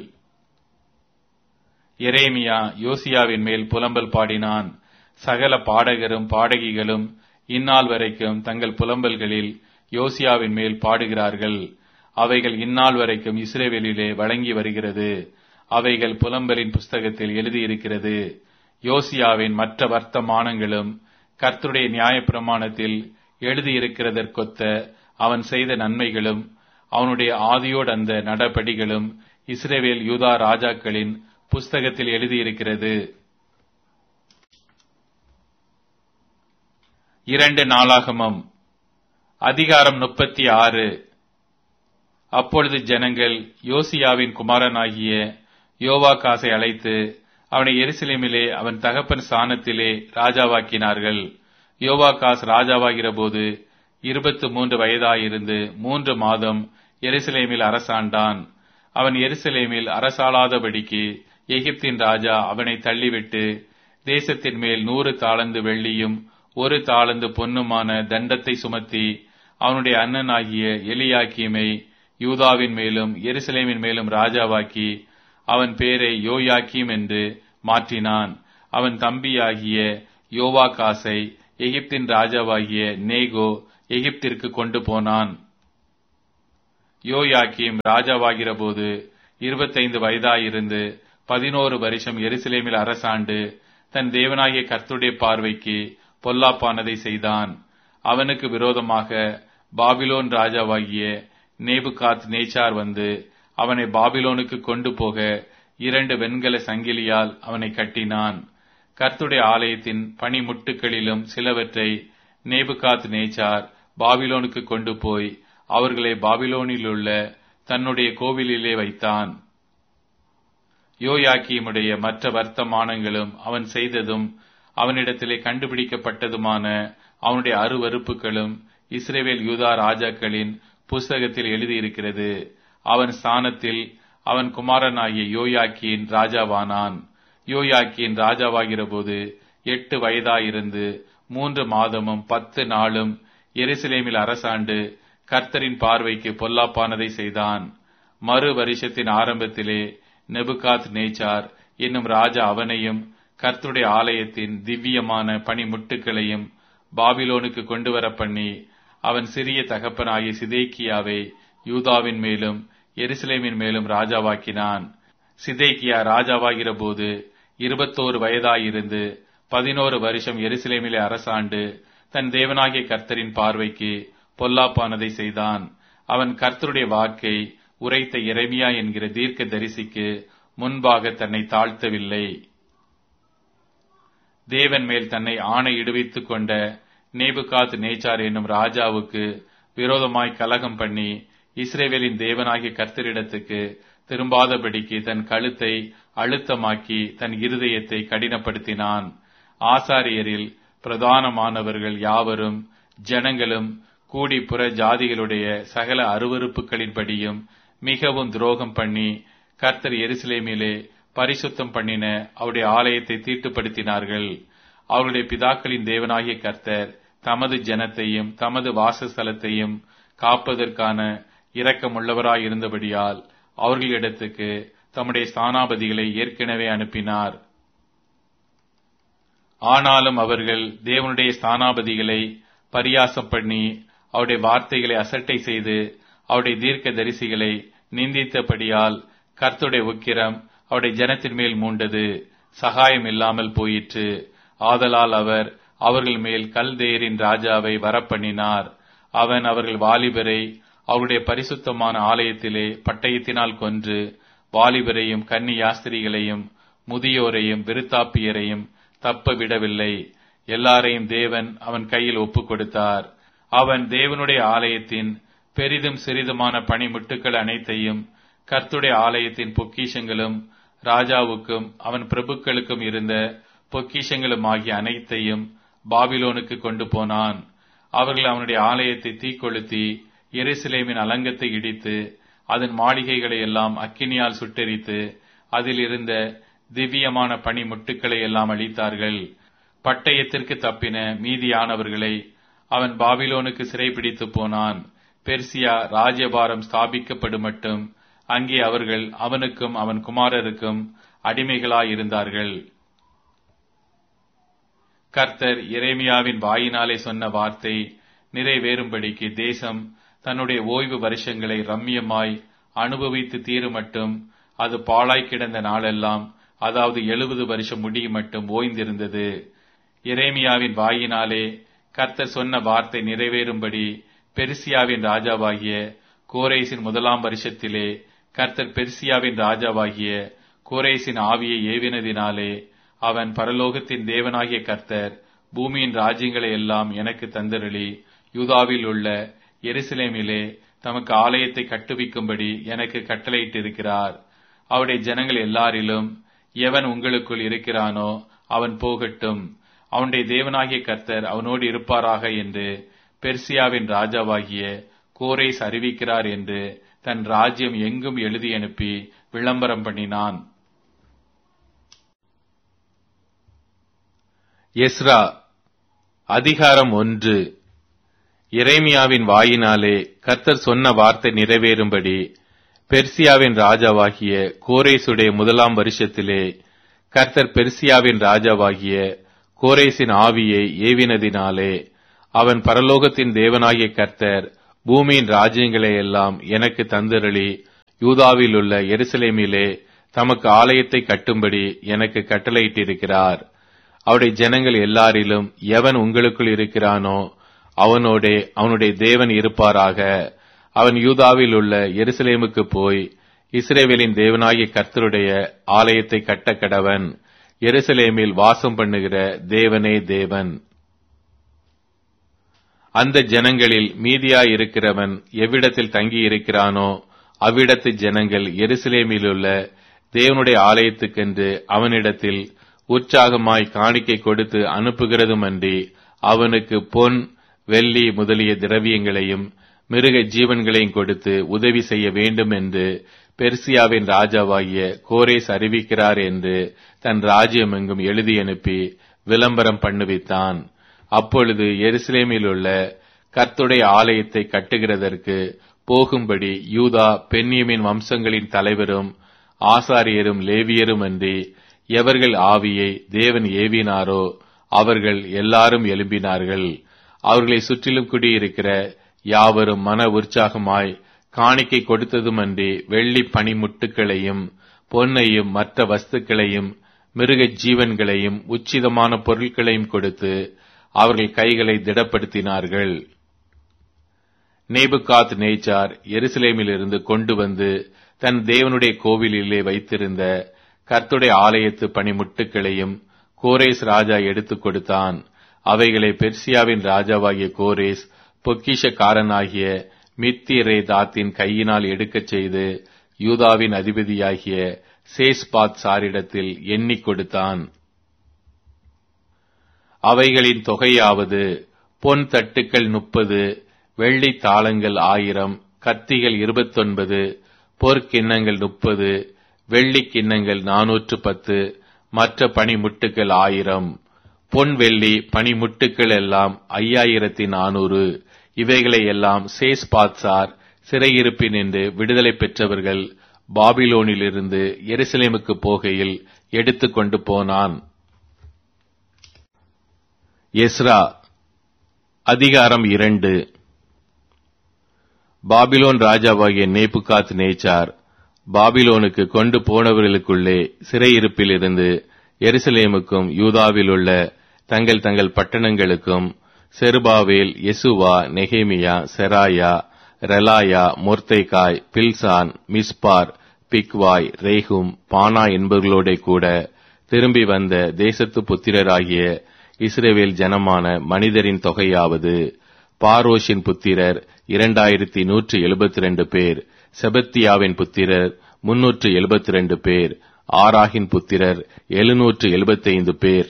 எரேமியா யோசியாவின் மேல் புலம்பல் பாடினான். சகல பாடகரும் பாடகிகளும் இந்நாள் வரைக்கும் தங்கள் புலம்பல்களில் யோசியாவின் மேல் பாடுகிறார்கள். அவைகள் இந்நாள் வரைக்கும் இஸ்ரவேலிலே வழங்கி வருகிறது. அவைகள் புலம்பலின் புஸ்தகத்தில் எழுதியிருக்கிறது. யோசியாவின் மற்ற வர்த்தமானங்களும் கர்த்தருடைய நியாயப்பிரமாணத்தில் எழுதியிருக்கிறதற்கொத்த அவன் செய்த நன்மைகளும் அவனுடைய ஆதியோடு அந்த நடபடிகளும் இஸ்ரவேல் யூதா ராஜாக்களின் புஸ்தகத்தில் எழுதியிருக்கிறது. இரண்டு நாளாகமம் அதிகாரம் முப்பத்தி ஆறு. அப்பொழுது ஜனங்கள் யோசியாவின் குமாரனாகிய யோவாகாசை அழைத்து அவனை எருசலேமிலே அவன் தகப்பன் ஸ்தானத்திலே ராஜாவாக்கினார்கள். யோவாகாஸ் ராஜாவாகிற போது இருபத்து மூன்று வயதாயிருந்து மூன்று மாதம் எருசலேமில் அரசாண்டான். அவன் எருசலேமில் அரசாளாதபடிக்கு எகிப்தின் ராஜா அவனை தள்ளிவிட்டு தேசத்தின் மேல் நூறு தாளந்து வெள்ளியும் ஒரு தாளந்து பொன்னுமான தண்டத்தை சுமத்தி அவனுடைய அண்ணனாகிய எலியாக்கீமை யூதாவின் மேலும் எருசலேமின் மேலும் ராஜாவாக்கி அவன் பேரை யோயாக்கீம் என்று மாற்றினான். அவன் தம்பியாகிய யோவாகாசை எகிப்தின் ராஜாவாகிய நேகோ எகிப்திற்கு கொண்டு போனான். யோயாக்கீம் ராஜாவாகிற போது இருபத்தைந்து வயதாயிருந்து பதினோரு வருஷம் எருசலேமில் அரசாண்டு தன் தேவனாகிய கர்த்தருடைய பார்வைக்கு பொல்லாப்பானதை செய்தான். அவனுக்கு விரோதமாக பாபிலோன் ராஜாவாகிய நேபுகாத் நேச்சார் வந்து அவனை பாபிலோனுக்கு கொண்டு போக இரண்டு வெண்கல சங்கிலியால் அவனை கட்டினான். கர்த்தருடைய ஆலயத்தின் பணிமுட்டுகளிலும் சிலவற்றை நேபுகாத் நேச்சார் பாபிலோனுக்கு கொண்டு போய் அவர்களை பாபிலோனிலுள்ள தன்னுடைய கோவிலிலே வைத்தான். யோயாக்கீமுடைய மற்ற வர்த்தமானங்களும் அவன் செய்ததும் அவனிடத்திலே கண்டுபிடிக்கப்பட்டதுமான அவனுடைய அருவருப்புகளும் இஸ்ரவேல் யூதா ராஜாக்களின் புஸ்தகத்தில் எழுதியிருக்கிறது. அவன் ஸ்தானத்தில் அவன் குமாரனாகிய யோயாக்கீன் ராஜாவானான். யோயாக்கீன் ராஜாவாகிற போது எட்டு வயதாயிருந்து மூன்று மாதமும் பத்து நாளும் எருசலேமில் அரசாண்டு கர்த்தரின் பார்வைக்கு பொல்லாப்பானதை செய்தான். மறு வருஷத்தின் ஆரம்பத்திலே நெபுகாத் நேச்சார் என்னும் ராஜா அவனையும் கர்த்தருடைய ஆலயத்தின் திவ்யமான பணிமுட்டுகளையும் பாபிலோனுக்கு கொண்டு வர பண்ணி அவன் சிறிய தகப்பனாகிய சிதேக்கியாவை யூதாவின் மேலும் எருசலேமின் மேலும் ராஜாவாக்கினான். சிதேக்கியா ராஜாவாகிற போது இருபத்தோரு வயதாயிருந்து பதினோரு வருஷம் எருசலேமிலே அரசாண்டு தன் தேவனாகிய கர்த்தரின் பார்வைக்கு பொல்லாப்பானதை செய்தான். அவன் கர்த்தருடைய வாக்கை உரைத்த எரேமியா என்கிற தீர்க்க தரிசிக்கு முன்பாக தன்னை தாழ்த்தவில்லை. தேவன் மேல் தன்னை ஆணையிடுவித்துக் கொண்ட நேபுகாத் நேச்சார் என்னும் ராஜாவுக்கு விரோதமாய் கலகம் பண்ணி இஸ்ரவேலின் தேவனாகிய கர்த்தரிடத்துக்கு திரும்பாதபடிக்கு தன் கழுத்தை அழுத்தமாக்கி தன் இருதயத்தை கடினப்படுத்தினான். ஆசாரியரில் பிரதானமானவர்கள் யாவரும் ஜனங்களும் கூடி புற ஜாதிகளுடைய சகல அருவருப்புகளின்படியும் மிகவும் துரோகம் பண்ணி கர்த்தர் எருசலேமிலே பரிசுத்தம் பண்ணின அவருடைய ஆலயத்தை தீட்டுப்படுத்தினார்கள். அவருடைய பிதாக்களின் தேவனாகிய கர்த்தர் தமது ஜனத்தையும் தமது வாசஸ்தலத்தையும் காப்பதற்கான இரக்கமுள்ளவராயிருந்தபடியால் அவர்களிடத்துக்கு தம்முடைய ஸ்தானாபதிகளை ஏற்கனவே அனுப்பினார். ஆனாலும் அவர்கள் தேவனுடைய ஸ்தானாபதிகளை பரியாசம் பண்ணி அவருடைய வார்த்தைகளை அசட்டை செய்து அவருடைய தீர்க்க தரிசிகளை நிந்தித்தபடியால் கர்த்தருடைய உக்கிரம் அவருடைய ஜனத்தின் மேல் மூண்டது, சகாயம் இல்லாமல் போயிற்று. ஆதலால் அவர் அவர்கள் மேல் கல்தேயரின் ராஜாவை வரப்பண்ணினார். அவன் அவர்கள் வாலிபரை அவருடைய பரிசுத்தமான ஆலயத்திலே பட்டயத்தினால் கொன்று வாலிபரையும் கன்னி யாஸ்திரிகளையும் முதியோரையும் விருத்தாப்பியரையும் தப்ப விடவில்லை. எல்லாரையும் தேவன் அவன் கையில் ஒப்புக் கொடுத்தார். அவன் தேவனுடைய ஆலயத்தின் பெரிதும் சிறிதுமான பணிமுட்டுக்கள் அனைத்தையும் கர்த்தருடைய ஆலயத்தின் பொக்கிஷங்களும் ராஜாவுக்கும் அவன் பிரபுக்களுக்கும் இருந்த பொக்கிஷங்களும் ஆகிய அனைத்தையும் பாபிலோனுக்கு கொண்டு போனான். அவர்கள் அவனுடைய ஆலயத்தை தீக்கொளுத்தி எருசலேமின் அலங்கத்தை இடித்து அதன் மாளிகைகளை எல்லாம் அக்கினியால் சுட்டெரித்து அதில் இருந்த திவ்யமான பணிமுட்டுக்களை எல்லாம் அழித்தார்கள். பட்டயத்திற்கு தப்பின மீதியானவர்களை அவன் பாபிலோனுக்கு சிறைபிடித்து போனான். பெர்சியா ராஜ்யபாரம் ஸ்தாபிக்கப்படும் மட்டும் அங்கே அவர்கள் அவனுக்கும் அவன் குமாரருக்கும் அடிமைகளாயிருந்தார்கள். கர்த்தர் எரேமியாவின் வாயினாலே சொன்ன வார்த்தை நிறைவேறும்படிக்கு தேசம் தன்னுடைய ஓய்வு வருஷங்களை ரம்மியமாய் அனுபவித்து தீருமட்டும் அது பாழாய் கிடந்த நாளெல்லாம், அதாவது எழுபது வருஷம் முடியும் மட்டும் ஓய்ந்திருந்தது. எரேமியாவின் வாயினாலே கர்த்தர் சொன்ன வார்த்தை நிறைவேறும்படி பெர்சியாவின் ராஜாவாகிய கோரேசின் முதலாம் வருஷத்திலே கர்த்தர் பெர்சியாவின் ராஜாவாகிய கோரேசின் ஆவியை ஏவினதினாலே அவன் பரலோகத்தின் தேவனாகிய கர்த்தர் பூமியின் ராஜ்யங்களை எல்லாம் எனக்கு தந்தருளி யூதாவில் உள்ள எருசலேமிலே தமக்கு ஆலயத்தை கட்டுவிக்கும்படி எனக்கு கட்டளையிட்டிருக்கிறார். அவருடைய ஜனங்கள் எல்லாரிலும் எவன் உங்களுக்குள் இருக்கிறானோ அவன் போகட்டும், அவனுடைய தேவனாகிய கர்த்தர் அவனோடு இருப்பாராக என்று பெர்சியாவின் ராஜாவாகிய கோரேஸ் அறிவிக்கிறார் என்று தன் ராஜ்யம் எங்கும் எழுதி அனுப்பி விளம்பரம் பண்ணினான். எஸ்ரா அதிகாரம் ஒன்று. எரேமியாவின் வாயினாலே கர்த்தர் சொன்ன வார்த்தை நிறைவேறும்படி பெர்சியாவின் ராஜாவாகிய கோரேசுடைய முதலாம் வருஷத்திலே கர்த்தர் பெர்சியாவின் ராஜாவாகிய கோரேசின் ஆவியை ஏவினதினாலே அவன் பரலோகத்தின் தேவனாகிய கர்த்தர் பூமியின் ராஜ்யங்களை எல்லாம் எனக்கு தந்தருளி யூதாவில் உள்ள எருசலேமிலே தமக்கு ஆலயத்தை கட்டும்படி எனக்கு கட்டளையிட்டிருக்கிறார். அவருடைய ஜனங்கள் எல்லாரிலும் எவன் உங்களுக்குள் இருக்கிறானோ அவனோடே அவனுடைய தேவன் இருப்பாராக. அவன் யூதாவில் உள்ள எருசலேமுக்கு போய் இஸ்ரவேலின் தேவனாகிய கர்த்தருடைய ஆலயத்தை கட்ட கடவன். எருசலேமில் வாசம் பண்ணுகிற தேவனே தேவன். அந்த ஜனங்களில் மீதியாய் இருக்கிறவன் எவ்விடத்தில் தங்கி இருக்கிறானோ அவ்விடத்து ஜனங்கள் எருசலேமிலுள்ள தேவனுடைய ஆலயத்துக்கென்று அவனிடத்தில் உற்சாகமாய் காணிக்கை கொடுத்து அனுப்புகிறதுமன்றி அவனுக்கு பொன் வெள்ளி முதலிய திரவியங்களையும் மிருக ஜீவன்களையும் கொடுத்து உதவி செய்ய வேண்டும் என்று பெர்சியாவின் ராஜாவாகிய கோரேஸ் அறிவிக்கிறார் என்று தன் ராஜ்யம் எங்கும் எழுதி அனுப்பி விளம்பரம் பண்ணுவித்தான். அப்பொழுது எருசலேமில் உள்ள கர்த்தருடைய ஆலயத்தை கட்டுகிறதற்கு போகும்படி யூதா பென்யமீன் வம்சங்களின் தலைவரும் ஆசாரியரும் லேவியரும் அன்றி எவர்கள் ஆவியை தேவன் ஏவினாரோ அவர்கள் எல்லாரும் எழும்பினார்கள். அவர்களை சுற்றிலும் குடியிருக்கிற யாவரும் மன உற்சாகமாய் காணிக்கை கொடுத்ததுமன்றி வெள்ளி பனிமுட்டுகளையும் பொன்னையும் மற்ற வஸ்துக்களையும் மிருக ஜீவன்களையும் உச்சிதமான பொருட்களையும் கொடுத்து அவர்கள் கைகளை திடப்படுத்தினார்கள். நேபுகாத் நேச்சார் எருசலேமிலிருந்து கொண்டு வந்து தன் தேவனுடைய கோவிலிலே வைத்திருந்த கர்த்தருடைய ஆலயத்து பனிமுட்டுகளையும் கோரேஸ் ராஜா எடுத்துக் கொடுத்தான். அவைகளை பெர்சியாவின் ராஜாவாகிய கோரேஸ் பொக்கிஷக்காரனாகிய மித்திரேதாத்தின் கையினால் எடுக்கச் செய்து யூதாவின் அதிபதியாகிய சேஸ்பாத் சாரிடத்தில் எண்ணிக் கொடுத்தான். அவைகளின் தொகையாவது பொன் தட்டுக்கள் முப்பது, வெள்ளி தாளங்கள் ஆயிரம், கத்திகள் இருபத்தொன்பது, பொற்கிண்ணங்கள் முப்பது, வெள்ளி கிண்ணங்கள் நானூற்று பத்து, மற்ற பனிமுட்டுக்கள் ஆயிரம். பொன் வெள்ளி பனிமுட்டுக்கள் எல்லாம் ஐயாயிரத்தி நானூறு. இவைகளை எல்லாம் சேஸ்பாத்சார் சிறையிருப்பின் என்று விடுதலை பெற்றவர்கள் பாபிலோனிலிருந்து எருசலேமுக்கு போகையில் எடுத்துக் கொண்டு போனான். எஸ்ரா அதிகாரம் இரண்டு. பாபிலோன் ராஜாவாகிய நேபுகாத் நேச்சார் பாபிலோனுக்கு கொண்டு போனவர்களுக்குள்ளே சிறையிருப்பிலிருந்து எருசலேமுக்கும் யூதாவில் உள்ள தங்கள் தங்கள் பட்டணங்களுக்கும் செருபாவேல், யெசுவா, நெகேமியா, செராயா, ரெலாயா, மொர்தெகாய், பில்சான், மிஸ்பார், பிக்வாய், ரேகும், பானா என்பவர்களோட கூட திரும்பி வந்த தேசத்து புத்திரராகிய இஸ்ரவேல் ஜனமான மனிதரின் தொகையாவது பாரோஷின் புத்திரர் இரண்டாயிரத்தி நூற்றி எழுபத்தி ரெண்டு பேர், செபத்தியாவின் புத்திரர் முன்னூற்று எழுபத்தி ரெண்டு பேர், ஆராகின் புத்திரர் எழுநூற்று எழுபத்தி ஐந்து பேர்.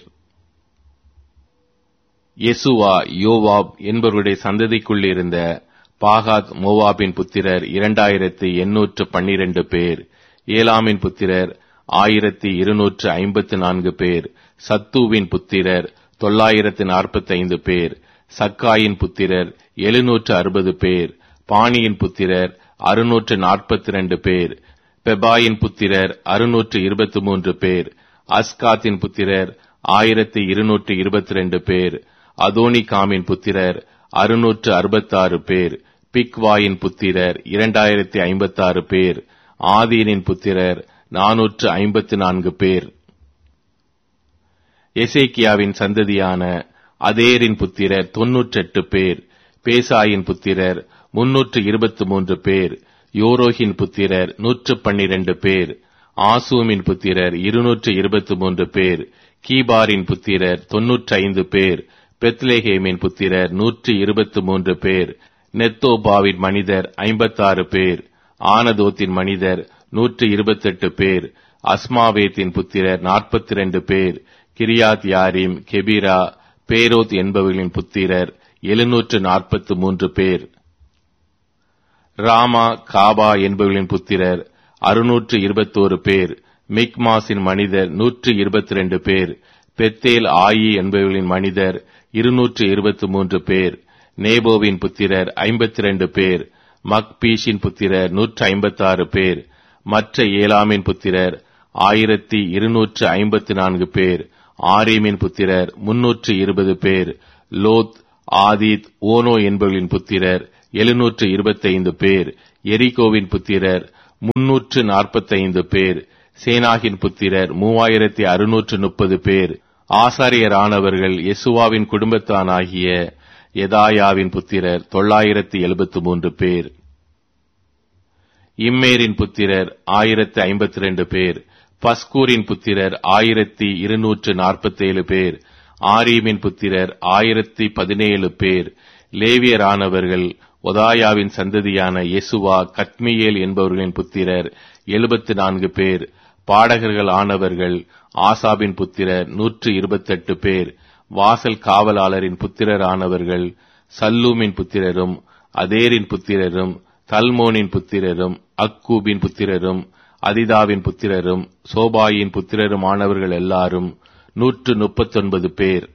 யெசுவா, யோவாப் என்பவருடைய சந்ததிக்குள்ளிருந்த பாகாத் மோவாபின் புத்திரர் இரண்டாயிரத்தி எண்ணூற்று பன்னிரண்டு பேர், ஏலாமின் புத்திரர் ஆயிரத்தி இருநூற்று ஐம்பத்தி நான்கு பேர், சத்தூவின் புத்திரர் தொள்ளாயிரத்து நாற்பத்தி ஐந்து பேர், சக்காயின் புத்திரர் எழுநூற்று அறுபது பேர், பாணியின் புத்திரர் அறுநூற்று நாற்பத்தி இரண்டு பேர், பெபாயின் புத்திரர் அறுநூற்று இருபத்தி மூன்று பேர், அஸ்காத்தின் புத்திரர் ஆயிரத்தி இருநூற்று இருபத்தி ரெண்டு பேர், அதோனிகாமின் புத்திரர் அறுநூற்று அறுபத்தாறு பேர், பிக்வாயின் புத்திரர் இரண்டாயிரத்தி ஐம்பத்தாறு பேர், ஆதீனின் புத்திரர் நானூற்று ஐம்பத்தி நான்கு பேர். எசேக்கியாவின் சந்ததியான அதேரின் புத்திரர் தொன்னூற்றெட்டு பேர், பேசாயின் புத்திரர் முன்னூற்று இருபத்தி மூன்று பேர், யோரோகின் புத்திரர் நூற்று பன்னிரண்டு பேர், ஆசூமின் புத்திரர் இருநூற்று இருபத்தி மூன்று பேர், கீபாரின் புத்திரர் தொன்னூற்றி ஐந்து பேர், பெத்லேஹேமின் புத்திரர் நூற்று இருபத்தி மூன்று பேர், நெத்தோபாவின் மனிதர் ஐம்பத்தாறு பேர், ஆனதோத்தின் மனிதர் நூற்று இருபத்தெட்டு பேர், அஸ்மாவேத்தின் புத்திரர் நாற்பத்தி இரண்டு பேர், கிரியாத் யாரிம், கெபிரா, பேரோத் என்பவர்களின் புத்திரர் எழுநூற்று நாற்பத்தி மூன்று பேர், ராமா, காபா என்பவர்களின் புத்திரர் அறுநூற்று இருபத்தோரு பேர், மிக்மாசின் மனிதர் நூற்று இருபத்தி இரண்டு பேர், பெத்தேல் ஆயி என்பவர்களின் மனிதர் இருநூற்று இருபத்தி மூன்று பேர், நேபோவின் புத்திரர் ஐம்பத்தி இரண்டு பேர், மக்பீஷின் புத்திரர் நூற்று ஐம்பத்தாறு பேர், மற்ற ஏலாமின் புத்திரர் ஆயிரத்தி இருநூற்று ஐம்பத்தி நான்கு பேர், ஆரீமின் புத்திரர் முன்னூற்று இருபது பேர், லோத், ஆதித், ஓனோ என்பவர்களின் புத்திரர் எழுநூற்று இருபத்தி ஐந்து பேர், எரிகோவின் புத்திரர் முன்னூற்று நாற்பத்தைந்து பேர். சேனாகின் புத்திரர் மூவாயிரத்தி அறுநூற்று முப்பது பேர். ஆசாரியரானவர்கள் யெசுவாவின் குடும்பத்தானாகிய யெதாயாவின் புத்திரர் தொள்ளாயிரத்தி எழுபத்து மூன்று பேர். இம்மேரின் புத்திரர் ஆயிரத்தி ஐம்பத்தி இரண்டு பேர். பஸ்கூரின் புத்திரர் ஆயிரத்தி இருநூற்று நாற்பத்தேழு பேர். ஆரீமின் புத்திரர் ஆயிரத்தி பதினேழு பேர். லேவியரானவர்கள் ஒதாயாவின் சந்ததியான யெசுவா, கத்மியேல் என்பவர்களின் புத்திரர் எழுபத்து நான்கு பேர். பாடகர்கள் ஆனவர்கள் ஆசாபின் புத்திரர் நூற்று இருபத்தெட்டு பேர். வாசல் காவலாளரின் புத்திரர் ஆனவர்கள் சல்லூமின் புத்திரரும் அதேரின் புத்திரரும் தல்மோனின் புத்திரரும் அக்கூபின் புத்திரரும் அதிதாவின் புத்திரரும் சோபாயின் புத்திரரும் ஆனவர்கள் எல்லாரும் நூற்று முப்பத்தொன்பது பேர்.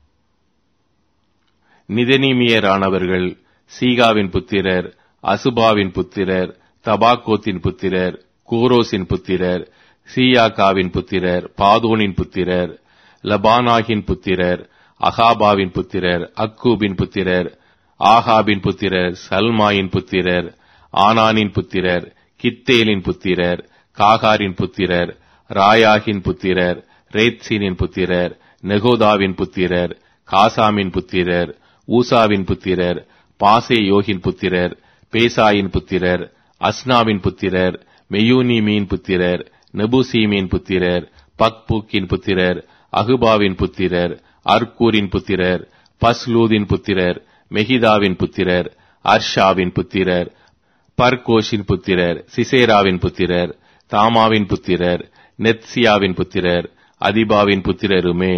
நிதனீமியரானவர்கள் சீகாவின் புத்திரர், அசுபாவின் புத்திரர், தபாகோத்தின் புத்திரர், கூரோசின் புத்திரர், சீயாக்காவின் புத்திரர், பாதோனின் புத்திரர், லபானாகின் புத்திரர், அகாபாவின் புத்திரர், அக்கூபின் புத்திரர், ஆகாபின் புத்திரர், சல்மாயின் புத்திரர், ஆனானின் புத்திரர், கித்தேலின் புத்திரர், காகாரின் புத்திரர், ராயாகின் புத்திரர், ரேத்சீனின் புத்திரர், நெகோதாவின் புத்திரர், காசாமின் புத்திரர், ஊசாவின் புத்திரர், பாசேயோகின் புத்திரர், பேசாயின் புத்திரர், அஸ்னாவின் புத்திரர், மெயூனிமீன் புத்திரர், நெபுசீமின் புத்திரர், பக்பூக்கின் புத்திரர், அகுபாவின் புத்திரர், அர்கூரின் புத்திரர், பஸ்லூதின் புத்திரர், மெகிதாவின் புத்திரர், அர்ஷாவின் புத்திரர், பர்கோஷின் புத்திரர், சிசேராவின் புத்திரர், தாமாவின் புத்திரர், நெத்சியாவின் புத்திரர், அதிபாவின் புத்திரருமே.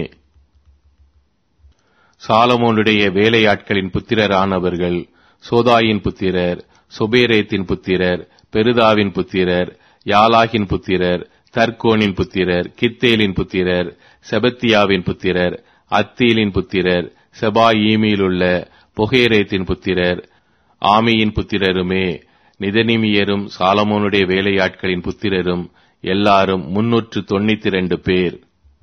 சாலமோனுடைய வேலையாட்களின் புத்திரரானவர்கள் சோதாயின் புத்திரர், சொபேரேத்தின் புத்திரர், பெருதாவின் புத்திரர், யாலாகின் புத்திரர், தர்கோனின் புத்திரர், கித்தேலின் புத்திரர், செபத்தியாவின் புத்திரர், அத்தீலின் புத்திரர், செபாயீமிலுள்ள பொகேரேத்தின் புத்திரர், ஆமியின் புத்திரருமே. நிதனிமியரும் சாலமோனுடைய வேலையாட்களின் புத்திரரும் எல்லாரும் முன்னூற்று தொண்ணூத்தி இரண்டு பேர்.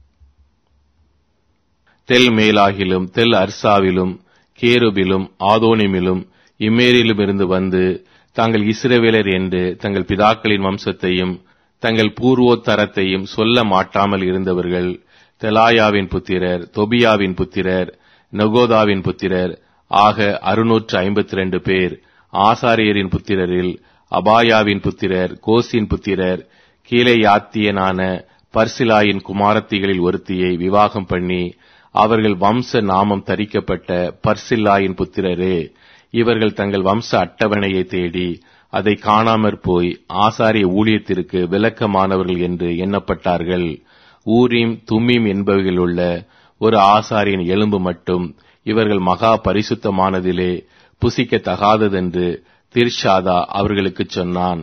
தெல் மேலாகிலும் தெல் அர்சாவிலும் கேருபிலும் ஆதோனிமிலும் இம்மேரிலும் இருந்து வந்து தாங்கள் இஸ்ரவேலர் என்று தங்கள் பிதாக்களின் வம்சத்தையும் தங்கள் பூர்வோத்தரத்தையும் சொல்ல மாட்டாமல் இருந்தவர்கள் தெலாயாவின் புத்திரர், தொபியாவின் புத்திரர், நெகோதாவின் புத்திரர் ஆக அறுநூற்று ஐம்பத்தி இரண்டு பேர். ஆசாரியரின் புத்திரரில் அபாயாவின் புத்திரர், கோசின் புத்திரர், கீலேயாத்தியனான பர்சிலாயின் குமாரத்திகளில் ஒருத்தியை விவாகம் பண்ணி அவர்கள் வம்ச நாமம் தரிக்கப்பட்ட பர்சில்லாயின் புத்திரரே. இவர்கள் தங்கள் வம்ச அட்டவணையை தேடி அதை காணாமற் போய் ஆசாரிய ஊழியத்திற்கு விலக்கமானவர்கள் என்று எண்ணப்பட்டார்கள். ஊரீம் தும்மீம் என்பவைகளுள்ள ஒரு ஆசாரியின் எலும்பு மட்டும் இவர்கள் மகா பரிசுத்தமானதிலே புசிக்க தகாததென்று திர்ஷாதா அவர்களுக்குச் சொன்னான்.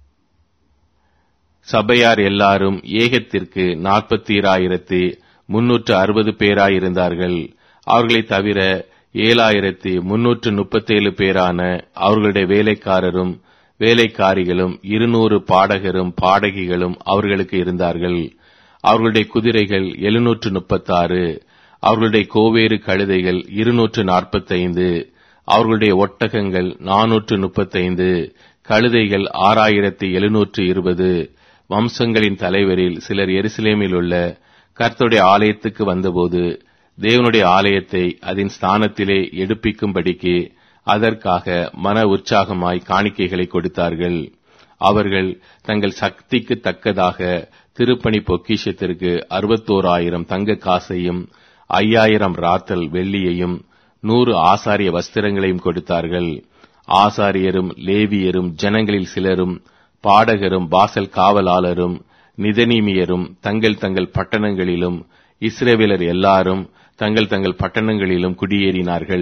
சபையார் எல்லாரும் ஏகத்திற்கு நாற்பத்தீராயிரத்தி முன்னூற்று அறுபது பேராயிருந்தார்கள். அவர்களைத் தவிர ஏழாயிரத்தி முன்னூற்று முப்பத்தேழு பேரான அவர்களுடைய வேலைக்காரரும் வேலைக்காரிகளும் இருநூறு பாடகரும் பாடகிகளும் அவர்களுக்கு இருந்தார்கள். அவர்களுடைய குதிரைகள் எழுநூற்று முப்பத்தாறு, அவர்களுடைய கோவேறு கழுதைகள் இருநூற்று நாற்பத்தைந்து, அவர்களுடைய ஒட்டகங்கள் நானூற்று முப்பத்தைந்து, கழுதைகள் ஆறாயிரத்தி எழுநூற்று இருபது. வம்சங்களின் தலைவரில் சிலர் எருசலேமில் உள்ள கர்த்தருடைய ஆலயத்துக்கு வந்தபோது தேவனுடைய ஆலயத்தை அதன் ஸ்தானத்திலே எடுப்பிக்கும்படிக்கு அதற்காக மன உற்சாகமாய் காணிக்கைகளை கொடுத்தார்கள். அவர்கள் தங்கள் சக்திக்கு தக்கதாக திருப்பணி பொக்கிஷத்திற்கு அறுபத்தோராயிரம் தங்க காசையும் ஐயாயிரம் ராத்தல் வெள்ளியையும் நூறு ஆசாரிய வஸ்திரங்களையும் கொடுத்தார்கள். ஆசாரியரும் லேவியரும் ஜனங்களில் சிலரும் பாடகரும் வாசல் காவலாளரும் நிதனீமியரும் தங்கள் தங்கள் பட்டணங்களிலும் இஸ்ரவேலர் எல்லாரும் தங்கள் தங்கள் பட்டணங்களிலும் குடியேறினார்கள்.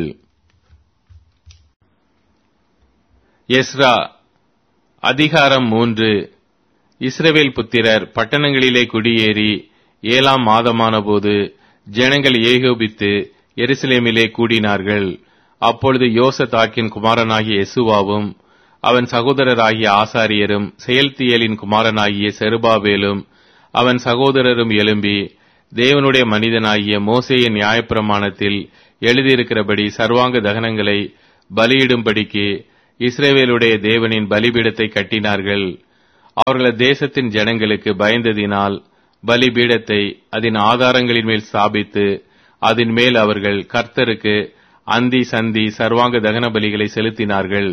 எஸ்ரா அதிகாரம் மூன்று. இஸ்ரவேல் புத்திரர் பட்டணங்களிலே குடியேறி ஏழாம் மாதமான போது ஜனங்கள் ஏகோபித்து எருசலேமிலே கூடினார்கள். அப்பொழுது யோசதாக்கின் குமாரனாகிய யெசுவாவும் அவன் சகோதரராகிய ஆசாரியரும் செயல்தியலின் குமாரனாகிய செருபாபேலும் அவன் சகோதரரும் எழும்பி தேவனுடைய மனிதனாகிய மோசேயின் நியாயப்பிரமாணத்தில் எழுதியிருக்கிறபடி சர்வாங்க தகனங்களை பலியிடும்படிக்கு இஸ்ரவேலுடைய தேவனின் பலிபீடத்தை கட்டினார்கள். அவர்கள் தேசத்தின் ஜனங்களுக்கு பயந்ததினால் பலிபீடத்தை அதன் ஆதாரங்களின் மேல் ஸ்தாபித்து அதன் மேல் அவர்கள் கர்த்தருக்கு அந்தி சந்தி சர்வாங்க தகன பலிகளை செலுத்தினார்கள்.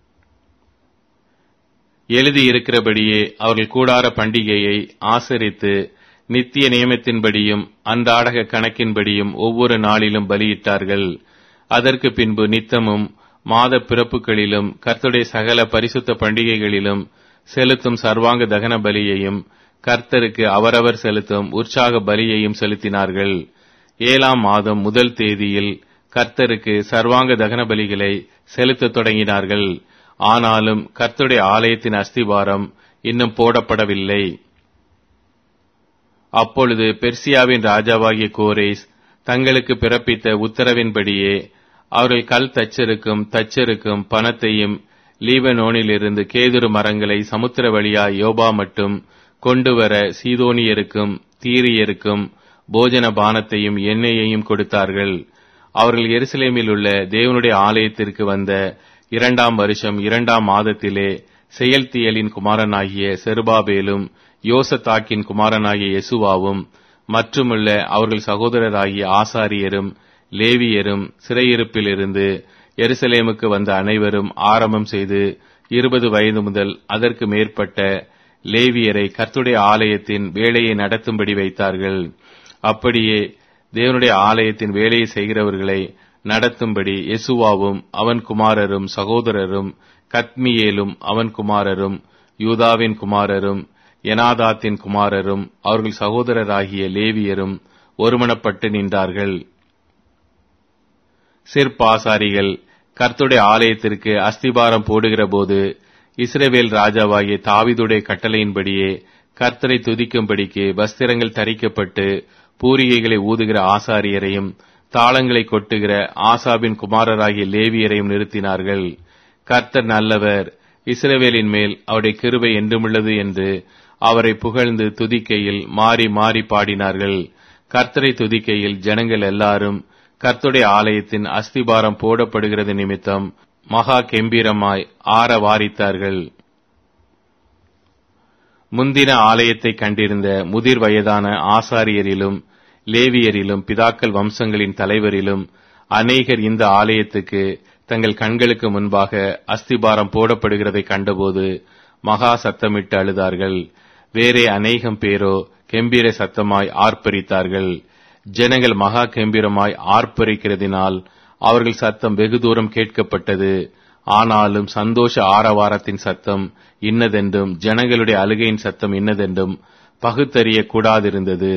எழுதியிருக்கிறபடியே அவர்கள் கூடார பண்டிகையை ஆசரித்து நித்திய நியமத்தின்படியும் அன்றாடக கணக்கின்படியும் ஒவ்வொரு நாளிலும் பலியிட்டார்கள். அதற்கு பின்பு நித்தமும் மாத பிறப்புகளிலும் கர்த்தருடைய சகல பரிசுத்த பண்டிகைகளிலும் செலுத்தும் சர்வாங்க தகன பலியையும் கர்த்தருக்கு அவரவர் செலுத்தும் உற்சாக பலியையும் செலுத்தினார்கள். ஏழாம் மாதம் முதல் தேதியில் கர்த்தருக்கு சர்வாங்க தகன பலிகளை செலுத்த தொடங்கினார்கள். ஆனாலும் கர்த்தருடைய ஆலயத்தின் அஸ்திபாரம் இன்னும் போடப்படவில்லை. அப்பொழுது பெர்சியாவின் ராஜாவாகிய கோரேஸ் தங்களுக்கு பிறப்பித்த உத்தரவின்படியே அவர்கள் கல் தச்சருக்கும் தச்சருக்கும் பணத்தையும் லீபனோனிலிருந்து கேதுரு மரங்களை சமுத்திர வழியாய் யோபா மட்டும் கொண்டுவர சீதோனியருக்கும் தீரியருக்கும் போஜன பானத்தையும் எண்ணெயையும் கொடுத்தார்கள். அவர்கள் எருசலேமில் உள்ள தேவனுடைய ஆலயத்திற்கு வந்த இரண்டாம் வருஷம் இரண்டாம் மாதத்திலே செயல்தியலின் குமாரனாகிய செருபாபேலும் யோசத்தாக்கின் குமாரனாகிய யெசுவாவும் மற்றுமுள்ள அவர்கள் சகோதரராகிய ஆசாரியரும் லேவியரும் சிறையிருப்பிலிருந்து எருசலேமுக்கு வந்த அனைவரும் ஆரம்பம் செய்து இருபது வயது முதல் அதற்கு மேற்பட்ட லேவியரை கர்த்தருடைய ஆலயத்தின் வேலையை நடத்தும்படி வைத்தார்கள். அப்படியே தேவனுடைய ஆலயத்தின் வேலையை செய்கிறவர்களை நடத்தும்படி யெசுவாவும் அவன் குமாரரும் சகோதரரும் கத்மியேலும் அவன் குமாரரும் யூதாவின் குமாரரும் எனாதாத்தின் குமாரரும் அவர்கள் சகோதரராகிய லேவியரும் ஒருமனப்பட்டு நின்றார்கள். சிற்பாசாரிகள் கர்த்தருடைய ஆலயத்திற்கு அஸ்திபாரம் போடுகிற போது இஸ்ரவேல் ராஜாவாகிய தாவீதுடைய கட்டளையின்படியே கர்த்தரை துதிக்கும்படிக்கு வஸ்திரங்கள் தரிக்கப்பட்டு பூரிகைகளை ஊதுகிற ஆசாரியரையும் தாளங்களை கொட்டுகிற ஆசாபின் குமாரராகிய லேவியரையும் நிறுத்தினார்கள். கர்த்தர் நல்லவர், இஸ்ரவேலின் மேல் அவருடைய கிருபை என்றுமுள்ளது என்று அவரை புகழ்ந்து துதிக்கையில் மாறி மாறி பாடினார்கள். கர்த்தரை துதிக்கையில் ஜனங்கள் எல்லாரும் கர்த்தருடைய ஆலயத்தின் அஸ்திபாரம் போடப்படுகிறது நிமித்தம் மகா கெம்பீரமாய் ஆரவாரித்தார்கள். முந்தின ஆலயத்தை கண்டிருந்த முதிர் வயதான ஆசாரியரிலும் லேவியரிலும் பிதாக்கள் வம்சங்களின் தலைவரிலும் அநேகர் இந்த ஆலயத்துக்கு தங்கள் கண்களுக்கு முன்பாக அஸ்திபாரம் போடப்படுகிறதை கண்டபோது மகா சத்தமிட்டு அழுதார்கள். வேறே அநேகம் பேரோ கெம்பீர சத்தமாய் ஆர்ப்பரித்தார்கள். ஜனங்கள் மகா கெம்பீரமாய் ஆர்ப்பரிக்கிறதினால் அவர்கள் சத்தம் வெகு தூரம் கேட்கப்பட்டது. ஆனாலும் சந்தோஷ ஆரவாரத்தின் சத்தம் இன்னதென்றும் ஜனங்களுடைய அழுகையின் சத்தம் இன்னதென்றும் பகுத்தறிய கூடாதிருந்தது.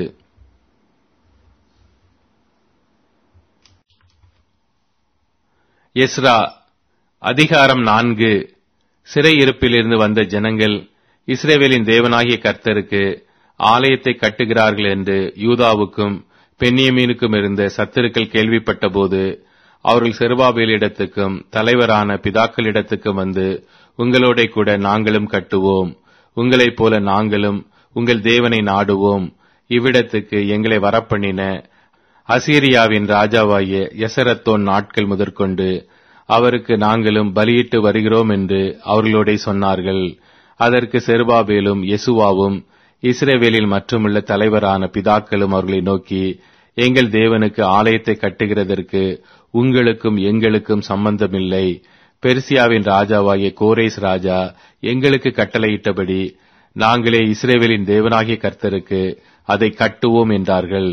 எஸ்ரா அதிகாரம் நான்கு. சிறையிருப்பிலிருந்து வந்த ஜனங்கள் இஸ்ரவேலின் தேவனாகிய கர்த்தருக்கு ஆலயத்தை கட்டுகிறார்கள் என்று யூதாவுக்கும் பென்யமீனுக்கும் இருந்த சத்துருக்கள் கேள்விப்பட்ட போது அவர்கள் செருபாபேலிடத்துக்கும் தலைவரான பிதாக்களிடத்துக்கும் வந்து, உங்களோட கூட நாங்களும் கட்டுவோம், உங்களைப் போல நாங்களும் உங்கள் தேவனை நாடுவோம், இவ்விடத்துக்கு எங்களை வரப்பண்ணின அசீரியாவின் ராஜாவாகிய எசரத்தோன் நாட்கள் முதற்கொண்டு அவருக்கு நாங்களும் பலியிட்டு வருகிறோம் என்று அவர்களோட சொன்னார்கள். அதற்கு செருபாபேலும் யெசுவாவும் இஸ்ரவேலில் மற்றுமுள்ள தலைவரான பிதாக்களும் அவர்களை நோக்கி, எங்கள் தேவனுக்கு ஆலயத்தை கட்டுகிறதற்கு உங்களுக்கும் எங்களுக்கும் சம்பந்தமில்லை. பெர்சியாவின் ராஜாவாகிய கோரேஸ் ராஜா எங்களுக்கு கட்டளையிட்டபடி நாங்களே இஸ்ரவேலின் தேவனாகிய கர்த்தருக்கு அதை கட்டுவோம் என்றார்கள்.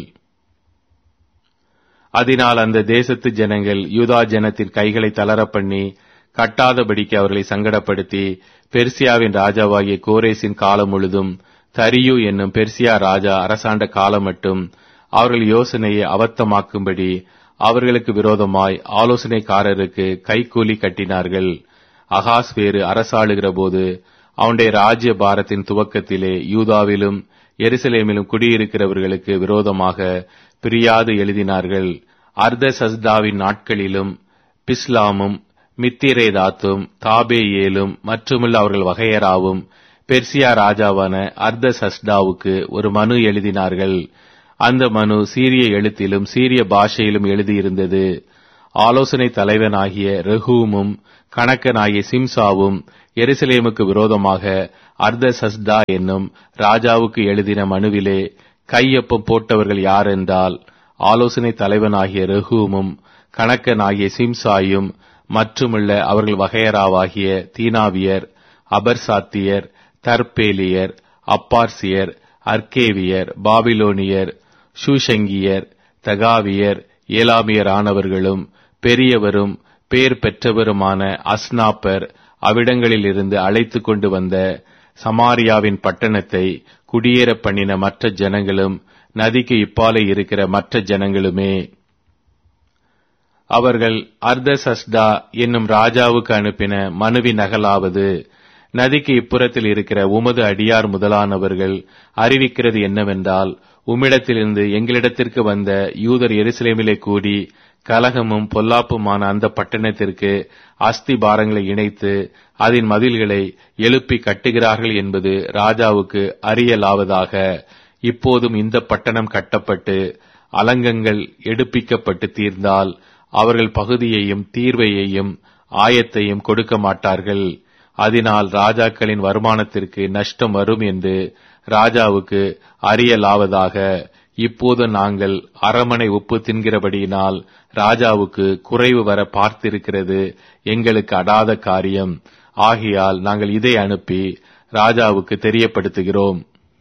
அதனால் அந்த தேசத்து ஜனங்கள் யூதா ஜனத்தின் கைகளை தளர பண்ணி கட்டாதபடிக்கு அவர்களை சங்கடப்படுத்தி பெர்சியாவின் ராஜாவாகிய கோரேசின் காலம் முழுதும் தரியு என்னும் பெர்சியா ராஜா அரசாண்ட காலம் மட்டும் அவர்கள் யோசனையை அபத்தமாக்கும்படி அவர்களுக்கு விரோதமாய் ஆலோசனைக்காரருக்கு கைக்கூலி கட்டினார்கள். அகாஸ் வேறு அரசாளுகிற போது அவனுடைய ராஜ்ய பாரத்தின் துவக்கத்திலே யூதாவிலும் எருசலேமிலும் குடியிருக்கிறவர்களுக்கு விரோதமாக பிரியாது எழுதினார்கள். அர்த சஸ்தாவின் நாட்களிலும் பிஸ்லாமும் மித்திரேதாத்தும் தாபேயேலும் மற்றுமுள்ள அவர்கள் வகையராவும் பெர்சியா ராஜாவான அர்த சஸ்டாவுக்கு ஒரு மனு எழுதினார்கள். அந்த மனு சீரிய எழுத்திலும் சீரிய பாஷையிலும் எழுதியிருந்தது. ஆலோசனை தலைவனாகிய ரெகூமும் கணக்கனாகிய சிம்சாவும் எருசலேமுக்கு விரோதமாக அர்தசஸ்டா என்னும் ராஜாவுக்கு எழுதின மனுவிலே கையொப்பம் போட்டவர்கள் யாரென்றால், ஆலோசனை தலைவனாகிய ரெகூமும் கணக்கனாகிய சிம்சாயும் மற்றுமுள்ள அவர்கள் வகையராவாகிய தீனாவியர், அபர்சாத்தியர், தர்பேலியர், அப்பார்சியர், அர்கேவியர், பாபிலோனியர், ஷூஷங்கியர், தகாவியர், ஏலாமியர் ஆனவர்களும் பெரியவரும் பேர் பெற்றவருமான அஸ்னாப்பர் அவ்விடங்களிலிருந்து அழைத்து கொண்டு வந்த சமாரியாவின் பட்டணத்தை குடியேற பண்ணின மற்ற ஜனங்களும் நதிக்கு இப்பாலே இருக்கிற மற்ற ஜனங்களுமே. அவர்கள் அர்தசஸ்டா என்னும் ராஜாவுக்கு அனுப்பின மனுவின் நகலாவது, நதிக்கு இப்புறத்தில் இருக்கிற உமது அடியார் முதலானவர்கள் அறிவிக்கிறது என்னவென்றால், உம்மிடத்திலிருந்து எங்களிடத்திற்கு வந்த யூதர் எருசலேமிலே கூடி கலகமும் பொல்லாப்புமான அந்த பட்டணத்திற்கு அஸ்தி பாரங்களை இணைத்து அதன் மதில்களை எழுப்பி கட்டுகிறார்கள் என்பது ராஜாவுக்கு அறியலாவதாக. இப்போதும் இந்த பட்டணம் கட்டப்பட்டு அலங்கங்கள் எடுப்பிக்கப்பட்டு தீர்ந்தால் அவர்கள் பகுதியையும் தீர்வையையும் ஆயத்தையும் கொடுக்க மாட்டார்கள். அதனால் ராஜாக்களின் வருமானத்திற்கு நஷ்டம் வரும் என்று ராஜாவுக்கு அறியலாவதாக. இப்போது நாங்கள் அரமனை உப்பு தின்கிறபடியினால் ராஜாவுக்கு குறைவு வர பார்த்திருக்கிறது எங்களுக்கு அடாத காரியம். ஆகையால் நாங்கள் இதை அனுப்பி ராஜாவுக்கு தெரியப்படுத்துகிறோம்.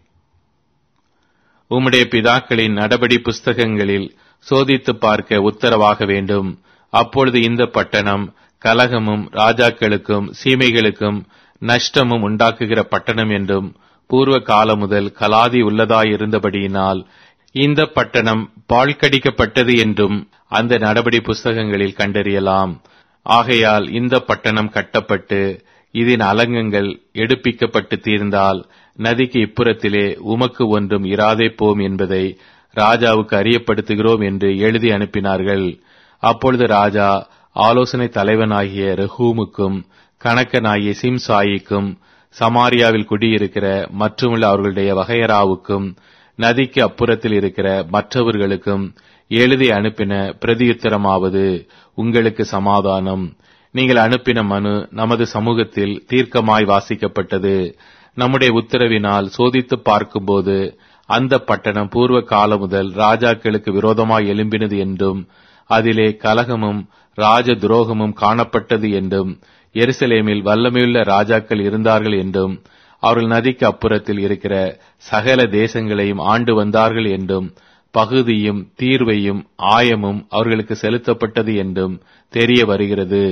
உம்முடைய பிதாக்களின் நடபடி புஸ்தகங்களில் சோதித்து பார்க்க உத்தரவாக வேண்டும். அப்பொழுது இந்த பட்டணம் கலகமும் ராஜாக்களுக்கும் சீமைகளுக்கும் நஷ்டமும் உண்டாக்குகிற பட்டணம் என்றும் பூர்வ காலம் முதல் கலாதி உள்ளதாயிருந்தபடியினால் இந்த பட்டணம் பாழ்கடிக்கப்பட்டது என்றும் அந்த நடபடி புஸ்தகங்களில் கண்டறியலாம். ஆகையால் இந்த பட்டணம் கட்டப்பட்டு இதன் அலங்கங்கள் எடுப்பிக்கப்பட்டு தீர்ந்தால் நதிக்கு இப்புறத்திலே உமக்கு ஒன்றும் இராதே போம் என்பதை ராஜாவுக்கு அறியப்படுத்துகிறோம் என்று எழுதி அனுப்பினார்கள். அப்பொழுது ராஜா ஆலோசனை தலைவனாகிய ரெகூமுக்கும் கணக்கனாகிய சிம்சாயிக்கும் சமாரியாவில் குடியிருக்கிற மற்றுமுள்ள அவர்களுடைய வகையராவுக்கும் நதிக்கு அப்புறத்தில் இருக்கிற மற்றவர்களுக்கும் எழுதி அனுப்பின பிரதியுத்தரமாவது, உங்களுக்கு சமாதானம். நீங்கள் அனுப்பின மனு நமது சமூகத்தில் தீர்க்கமாய் வாசிக்கப்பட்டது. நம்முடைய உத்தரவினால் சோதித்து பார்க்கும்போது அந்த பட்டணம் பூர்வ காலம் முதல் ராஜாக்களுக்கு விரோதமாய் எழும்பினது என்றும் அதிலே கலகமும் ராஜ துரோகமும் காணப்பட்டது என்றும் எருசலேமில் வல்லமையுள்ள ராஜாக்கள் இருந்தார்கள் என்றும் அவர்கள் நதிக்கு அப்புறத்தில் இருக்கிற சகல தேசங்களையும் ஆண்டு வந்தார்கள் என்றும் பகுதியும் தீர்வையும் ஆயமும் அவர்களுக்கு செலுத்தப்பட்டது என்றும் தெரிய வருகிறது.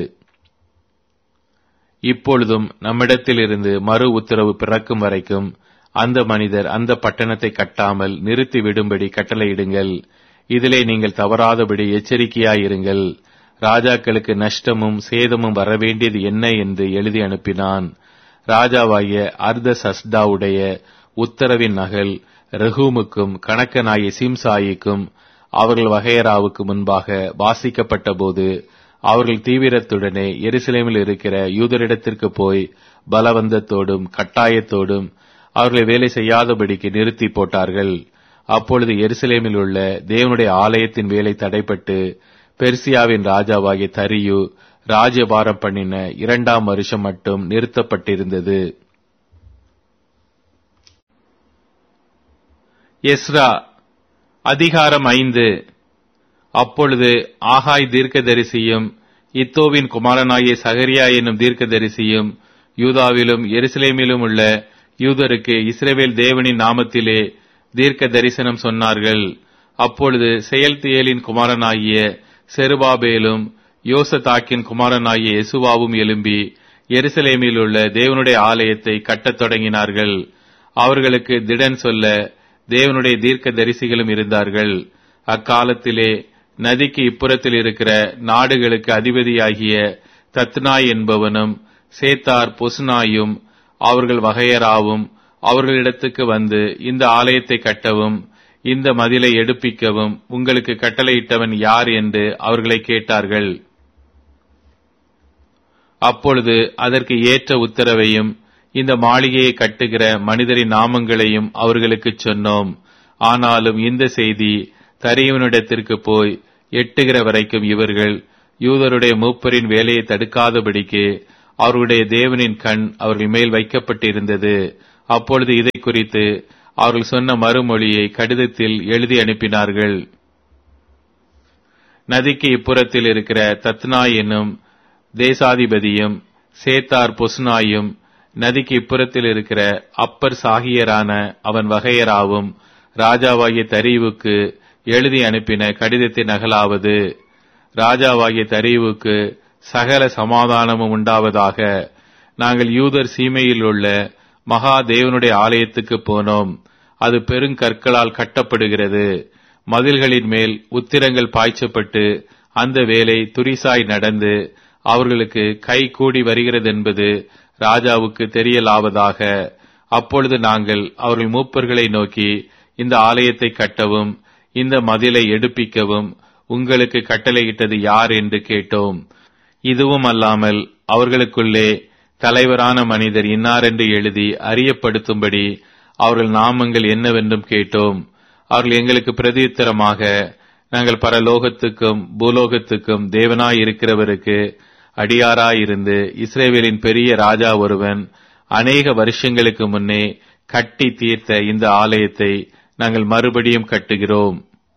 இப்பொழுதும் நம்மிடத்திலிருந்து மறு உத்தரவு பிறக்கும் வரைக்கும் அந்த மனிதர் அந்த பட்டணத்தை கட்டாமல் நிறுத்தி விடும்படி கட்டளையிடுங்கள். இதிலே நீங்கள் தவறாதபடி எச்சரிக்கையாயிருங்கள். ராஜாக்களுக்கு நஷ்டமும் சேதமும் வரவேண்டியது என்ன என்று எழுதி அனுப்பினான். ராஜாவாகிய அர்தசஸ்டாவுடைய உத்தரவின் நகல் ரெகூமுக்கும் கணக்கனாகிய சிம்சாயிக்கும் அவர்கள் வகையராவுக்கு முன்பாக வாசிக்கப்பட்ட போது அவர்கள் தீவிரத்துடனே எருசலேமில் இருக்கிற யூதரிடத்திற்கு போய் பலவந்தத்தோடும் கட்டாயத்தோடும் அவர்களை வேலை செய்யாதபடிக்கு நிறுத்தி போட்டார்கள். அப்பொழுது எருசலேமில் உள்ள தேவனுடைய ஆலயத்தின் வேலை தடைப்பட்டு பெர்சியாவின் ராஜாவாகிய தரியு ராஜ்யபாரம் பண்ணின இரண்டாம் வருஷம் மட்டும் நிறுத்தப்பட்டிருந்தது. எஸ்ரா அதிகாரம் ஐந்து. அப்பொழுது ஆகாய் தீர்க்கதரிசியும் இத்தோவின் குமாரனாகிய சகரியா என்னும் தீர்க்கதரிசியும் யூதாவிலும் எருசலேமிலும் உள்ள யூதருக்கு இஸ்ரவேல் தேவனின் நாமத்திலே தீர்க்க தரிசனம் சொன்னார்கள். அப்பொழுது செயல்தியேலின் குமாரனாகிய செருபாபேலும் யோசதாக்கின் குமாரனாகிய யெசுவாவும் எழும்பி எருசலேமில் உள்ள தேவனுடைய ஆலயத்தை கட்டத் தொடங்கினார்கள். அவர்களுக்கு திடன் சொல்ல தேவனுடைய தீர்க்க தரிசிகளும் இருந்தார்கள். அக்காலத்திலே நதிக்கு இப்புறத்தில் இருக்கிற நாடுகளுக்கு அதிபதியாகிய தத்னாய் என்பவனும் சேத்தார் பொஸ்னாயும் அவர்கள் வகையராவும் அவர்களிடத்துக்கு வந்து இந்த ஆலயத்தை கட்டவும் இந்த மதிலை எடுப்பிக்கவும் உங்களுக்கு கட்டளையிட்டவன் யார் என்று அவர்களை கேட்டார்கள். அப்பொழுது அதற்கு ஏற்ற உத்தரவையும் இந்த மாளிகையை கட்டுகிற மனிதரின் நாமங்களையும் அவர்களுக்கு சொன்னோம். ஆனாலும் இந்த செய்தி தரியவனிடத்திற்கு போய் எட்டுகிற வரைக்கும் இவர்கள் யூதருடைய மூப்பரின் வேலையை தடுக்காதபடிக்கு அவர்களுடைய தேவனின் கண் அவர்கள் மேல் வைக்கப்பட்டிருந்தது. அப்பொழுது இதை குறித்து அவர்கள் சொன்ன மறுமொழியை கடிதத்தில் எழுதி அனுப்பினார்கள். நதிக்கு இப்புறத்தில் இருக்கிற தத்னாய் என்னும் தேசாதிபதியும் சேத்தார் பொஸ்னாயும் நதிக்கு இப்புறத்தில் இருக்கிற அப்பர் சாகியரான அவன் வகையராவும் ராஜாவாகிய தரியுவுக்கு எழுதி அனுப்பின கடிதத்தின் நகலாவது: ராஜாவாகிய தரியுவுக்கு சகல சமாதானமும் உண்டாவதாக. நாங்கள் யூதர் சீமையில் உள்ள மகா தேவனுடைய ஆலயத்துக்கு போனோம். அது பெருங்கற்களால் கட்டப்படுகிறது. மதில்களின் மேல் உத்திரங்கள் பாய்ச்சப்பட்டு அந்த வேலை துரிசாய் நடந்து அவர்களுக்கு கை கூடி வருகிறதென்பது ராஜாவுக்கு தெரியலாவதாக. அப்பொழுது நாங்கள் அவர்கள் மூப்பர்களை நோக்கி, இந்த ஆலயத்தை கட்டவும் இந்த மதிலை எடுப்பிக்கவும் உங்களுக்கு கட்டளையிட்டது யார் என்று கேட்டோம். இதுவும் அல்லாமல் அவர்களுக்குள்ளே தலைவரான மனிதர் இன்னாரென்று எழுதி அறியப்படுத்தும்படி அவர்கள் நாமங்கள் என்னவென்றும் கேட்டோம். அவர்கள் எங்களுக்கு பிரதியுத்தரமாக, நாங்கள் பரலோகத்துக்கும் பூலோகத்துக்கும் தேவனாய் இருக்கிறவருக்கு அடியாராயிருந்து இஸ்ரவேலின் பெரிய ராஜா ஒருவன் அநேக வருஷங்களுக்கு முன்னே கட்டி தீர்த்த இந்த ஆலயத்தை நாங்கள் மறுபடியும் கட்டுகிறோம்.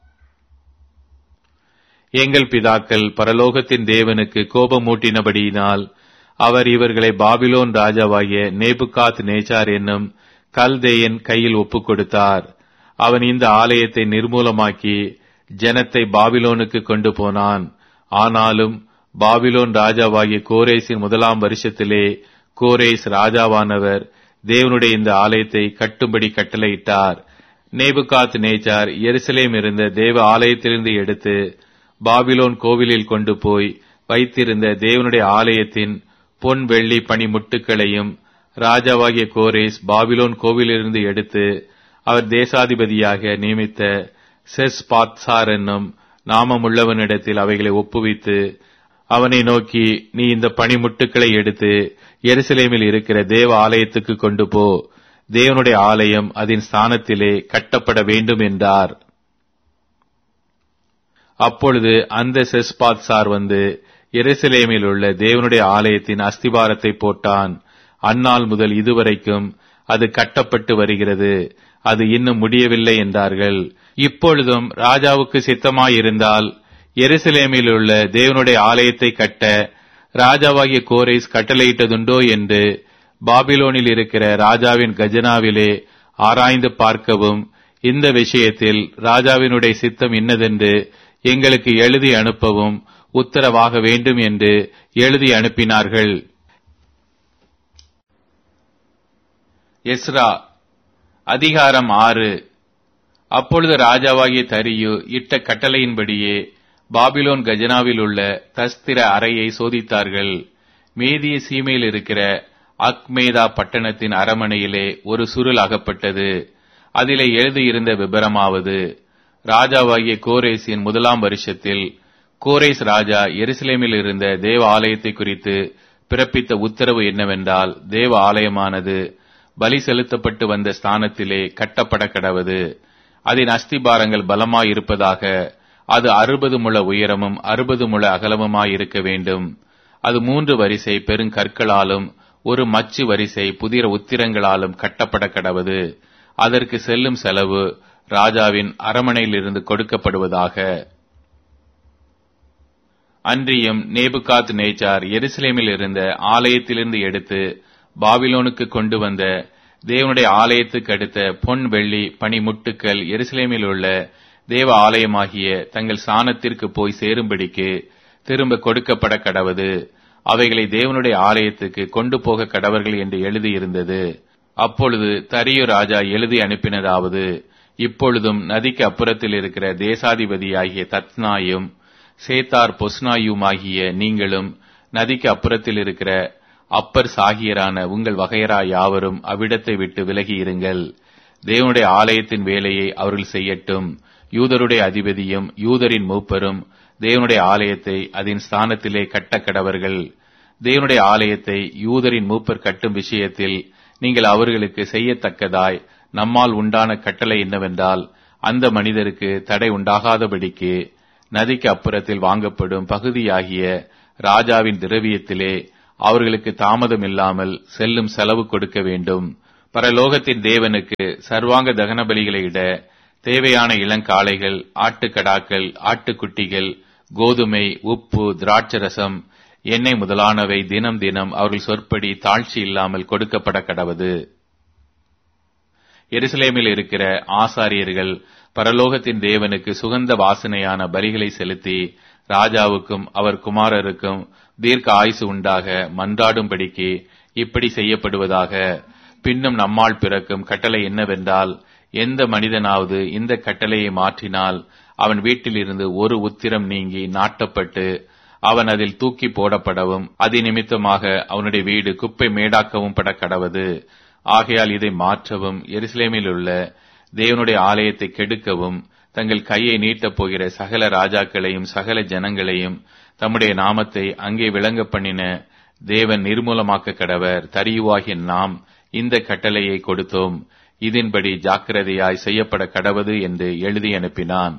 எங்கள் பிதாக்கள் பரலோகத்தின் தேவனுக்கு கோபமூட்டினபடியினால் அவர் இவர்களை பாபிலோன் ராஜாவாகிய நேபுகாத் நேச்சார் என்னும் கல்தேயன் கையில் ஒப்புக் கொடுத்தார். அவன் இந்த ஆலயத்தை நிர்மூலமாக்கி ஜனத்தை பாபிலோனுக்கு கொண்டு போனான். ஆனாலும் பாபிலோன் ராஜாவாகிய கோரேசின் முதலாம் வருஷத்திலே கோரேஸ் ராஜாவானவர் தேவனுடைய இந்த ஆலயத்தை கட்டும்படி கட்டளையிட்டார். நேபுகாத் நேச்சார் எருசலேம் இருந்த தேவ ஆலயத்திலிருந்து எடுத்து பாபிலோன் கோவிலில் கொண்டு போய் வைத்திருந்த தேவனுடைய ஆலயத்தின் பொன் வெள்ளி பணிமுட்டுகளையும் ராஜாவாகிய கோரேஸ் பாபிலோன் கோவிலிருந்து எடுத்து அவர் தேசாதிபதியாக நியமித்த செஸ்பாத்சார் என்னும் நாமமுள்ளவனிடத்தில் அவைகளை ஒப்புவித்து அவனை நோக்கி, நீ இந்த பணிமுட்டுக்களை எடுத்து எருசலேமில் இருக்கிற தேவ ஆலயத்துக்கு கொண்டு போ. தேவனுடைய ஆலயம் அதன் ஸ்தானத்திலே கட்டப்பட வேண்டும் என்றார். அப்பொழுது அந்த செஸ்பாத்சார் வந்து எருசலேமில் உள்ள தேவனுடைய ஆலயத்தின் அஸ்திபாரத்தை போட்டான். அந்நாள் முதல் இதுவரைக்கும் அது கட்டப்பட்டு வருகிறது. அது இன்னும் முடியவில்லை என்றார்கள். இப்பொழுதும் ராஜாவுக்கு சித்தமாயிருந்தால் எருசலேமில் உள்ள தேவனுடைய ஆலயத்தை கட்ட ராஜாவாகிய கோரேஸ் கட்டளையிட்டதுண்டோ என்று பாபிலோனில் இருக்கிற ராஜாவின் கஜனாவிலே ஆராய்ந்து பார்க்கவும், இந்த விஷயத்தில் ராஜாவினுடைய சித்தம் இன்னதென்று எங்களுக்கு எழுதி அனுப்பவும் உத்தரவாக வேண்டும் என்று எழுதி அனுப்பினார்கள். எஸ்ரா அதிகாரம் ஆறு. அப்பொழுது ராஜாவாகிய தரியு இட்ட கட்டளையின்படியே பாபிலோன் கஜனாவில் உள்ள தஸ்திர அறையை சோதித்தார்கள். மேதிய சீமையில் இருக்கிற அக்மேதா பட்டணத்தின் அரமனையிலே ஒரு சுருள் அகப்பட்டது. அதிலே எழுதியிருந்த விபரமாவது: ராஜாவாகிய கோரேசின் முதலாம் வருஷத்தில் கோரேஸ் ராஜா எருசலேமில் இருந்த தேவ ஆலயத்தை குறித்து பிறப்பித்த உத்தரவு என்னவென்றால், தேவ ஆலயமானது பலி செலுத்தப்பட்டு வந்த ஸ்தானத்திலே கட்டப்பட கடவது. அதன் அஸ்திபாரங்கள் பலமாயிருப்பதாக. அது அறுபது முழ உயரமும் அறுபது முழ அகலமுமாயிருக்க வேண்டும். அது மூன்று வரிசை பெருங்கற்களாலும் ஒரு மச்சு வரிசை புதிர உத்திரங்களாலும் கட்டப்பட கடவது. அதற்கு செல்லும் செலவு ராஜாவின் அரமனையிலிருந்து கொடுக்கப்படுவதாக. அன்றியும் நேபுகாத் நேச்சார் எருசலேமில் இருந்த ஆலயத்திலிருந்து எடுத்து பாபிலோனுக்கு கொண்டு வந்த தேவனுடைய ஆலயத்துக்கு அடுத்த பொன் வெள்ளி பணிமுட்டுக்கள் எருசலேமில் உள்ள தேவ ஆலயமாகிய தங்கள் ஸ்தானத்திற்கு போய் சேரும்படிக்கு திரும்ப கொடுக்கப்பட கடவது. அவைகளை தேவனுடைய ஆலயத்துக்கு கொண்டு போக கடவர்கள் என்று எழுதியிருந்தது. அப்பொழுது தரியு ராஜா எழுதி அனுப்பினதாவது: இப்பொழுதும் நதிக்கு அப்புறத்தில் இருக்கிற தேசாதிபதியாகிய தத்னாயும் சேத்தார் பொஸ்னாயுமாகிய நீங்களும் நதிக்கு அப்புறத்தில் இருக்கிற அப்பர் சாகியரான உங்கள் வகையரா யாவரும் அவ்விடத்தை விட்டு விலகி இருங்கள். தேவனுடைய ஆலயத்தின் வேலையை அவர்கள் செய்யட்டும். யூதருடைய அதிபதியும் யூதரின் மூப்பரும் தேவனுடைய ஆலயத்தை அதன் ஸ்தானத்திலே கட்ட கடவர்கள். தேவனுடைய ஆலயத்தை யூதரின் மூப்பர் கட்டும் விஷயத்தில் நீங்கள் அவர்களுக்கு செய்யத்தக்கதாய் நம்மால் உண்டான கட்டளை என்னவென்றால், அந்த மனிதருக்கு தடை உண்டாகாதபடிக்கு நதிக்கு அப்புறத்தில் வாங்கப்படும் பகுதியாகிய ராஜாவின் திரவியத்திலே அவர்களுக்கு தாமதம் இல்லாமல் செல்லும் செலவு கொடுக்க வேண்டும். பரலோகத்தின் தேவனுக்கு சர்வாங்க தகன பலிகளை இட தேவையான இளங்காளைகள், ஆட்டுக்கடாக்கள், ஆட்டுக்குட்டிகள், கோதுமை, உப்பு, திராட்சரசம், எண்ணெய் முதலானவை தினம் தினம் அவர்கள் சொற்படி தாழ்ச்சி இல்லாமல் கொடுக்கப்பட கடவது. எருசலேமில் இருக்கிற ஆசாரியர்கள் பரலோகத்தின் தேவனுக்கு சுகந்த வாசனையான பலிகளை செலுத்தி ராஜாவுக்கும் அவர் குமாரருக்கும் தீர்க்க ஆயுசு உண்டாக மன்றாடும்படிக்கு இப்படி செய்யப்படுவதாக. பின்னும் நம்மால் பிறக்கும் கட்டளை என்னவென்றால், எந்த மனிதனாவது இந்த கட்டளையை மாற்றினால் அவன் வீட்டிலிருந்து ஒரு உத்திரம் நீங்கி நாட்டப்பட்டு அவன் அதில் தூக்கி போடப்படவும் அதிநிமித்தமாக அவனுடைய வீடு குப்பை மேடாக்கவும் பட கடவது. ஆகையால் இதை மாற்றவும் எருசலேமில் உள்ள தேவனுடைய ஆலயத்தை கெடுக்கவும் தங்கள் கையை நீட்டப் போகிற சகல ராஜாக்களையும் சகல ஜனங்களையும் தம்முடைய நாமத்தை அங்கே விளங்க பண்ணின தேவன் நிர்மூலமாக்க கடவர். தரியுவாகிய நாம் இந்த கட்டளையை கொடுத்தோம், இதன்படி ஜாக்கிரதையாய் செய்யப்பட கடவது என்று எழுதி அனுப்பினான்.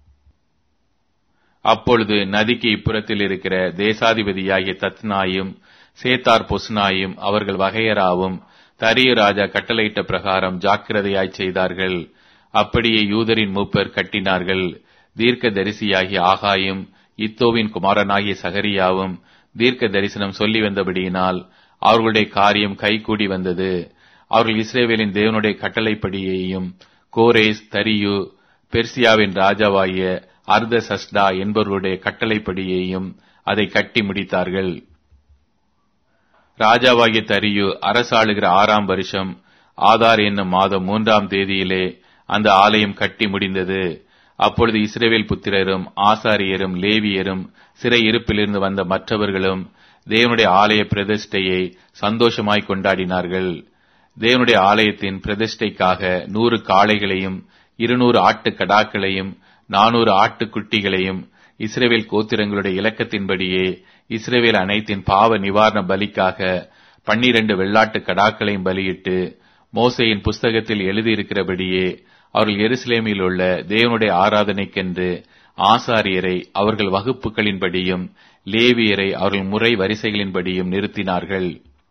அப்பொழுது நதிக்கு இப்புறத்தில் இருக்கிற தேசாதிபதியாகிய தத்னாயும் சேத்தார் பொஸ்னாயும் அவர்கள் வகையராவும் தரியு ராஜா கட்டளையிட்ட பிரகாரம் ஜாக்கிரதையாய் செய்தார்கள். அப்படியே யூதரின் மூப்பர் கட்டினார்கள். தீர்க்க தரிசியாகிய ஆகாயும் இத்தோவின் குமாரனாகிய சகரியாவும் தீர்க்க தரிசனம் சொல்லி வந்தபடியினால் அவர்களுடைய காரியம் கைகூடி வந்தது. அவர்கள் இஸ்ரவேலின் தேவனுடைய கட்டளைப்படியையும் கோரேஸ், தரியு, பெர்சியாவின் ராஜாவாகிய அர்தசஷ்டா என்பவர்களுடைய கட்டளைப்படியையும் அதை கட்டி முடித்தார்கள். ராஜாவாகிய தரியு அரசாளுகிற ஆறாம் வருஷம் ஆதார் என்னும் மாதம் மூன்றாம் தேதியிலே அந்த ஆலயம் கட்டி முடிந்தது. அப்பொழுது இஸ்ரவேல் புத்திரரும் ஆசாரியரும் லேவியரும் சிறை இருப்பிலிருந்து வந்த மற்றவர்களும் தேவனுடைய ஆலய பிரதிஷ்டையை சந்தோஷமாய் கொண்டாடினார்கள். தேவனுடைய ஆலயத்தின் பிரதிஷ்டைக்காக நூறு காளைகளையும் இருநூறு ஆட்டு கடாக்களையும் நானூறு ஆட்டுக்குட்டிகளையும் இஸ்ரவேல் கோத்திரங்களுடைய இலக்கத்தின்படியே இஸ்ரவேல் அனைத்தின் பாவ நிவாரண பலிக்காக பன்னிரண்டு வெள்ளாட்டு கடாக்களையும் பலியிட்டு மோசேயின் புஸ்தகத்தில் எழுதியிருக்கிறபடியே அவர்கள் எருசலேமில் உள்ள தேவனுடைய ஆராதனைக்கென்று ஆசாரியரை அவர்கள் வகுப்புகளின்படியும் லேவியரை அவர்கள் முறை வரிசைகளின்படியும் நிறுத்தினார்கள்.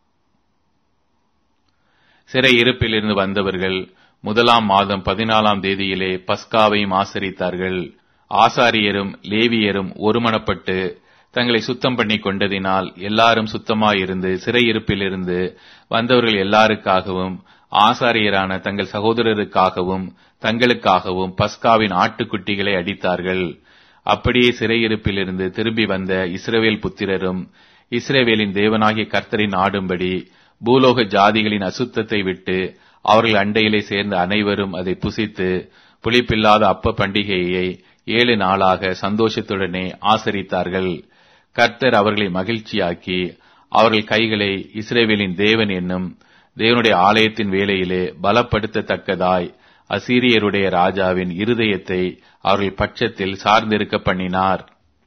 சிறை இருப்பிலிருந்து வந்தவர்கள் முதலாம் மாதம் பதினாலாம் தேதியிலே பஸ்காவையும் ஆசரித்தார்கள். ஆசாரியரும் லேவியரும் ஒருமனப்பட்டு தங்களை சுத்தம் பண்ணி கொண்டதினால் எல்லாரும் சுத்தமாயிருந்து சிறையிருப்பிலிருந்து வந்தவர்கள் எல்லாருக்காகவும் ஆசாரியரான தங்கள் சகோதரருக்காகவும் தங்களுக்காகவும் பஸ்காவின் ஆட்டுக்குட்டிகளை அடித்தார்கள். அப்படியே சிறையிருப்பிலிருந்து திரும்பி வந்த இஸ்ரவேல் புத்திரரும் இஸ்ரவேலின் தேவனாகிய கர்த்தரின் ஆடும்படி பூலோக ஜாதிகளின் அசுத்தத்தை விட்டு அவர்கள் அண்டையிலே சேர்ந்த அனைவரும் அதை புசித்து புளிப்பில்லாத அப்ப பண்டிகையை ஏழு நாளாக சந்தோஷத்துடனே ஆசரித்தார்கள். கர்த்தர் அவர்களை மகிழ்ச்சியாக்கி அவர்கள் கைகளை இஸ்ரவேலின் தேவன் என்னும் தேவனுடைய ஆலயத்தின் வேளையிலே பலப்படுத்தத்தக்கதாய் அசீரியருடைய ராஜாவின் இருதயத்தை அவர்கள் பட்சத்தில் சார்ந்திருக்க பண்ணினார்.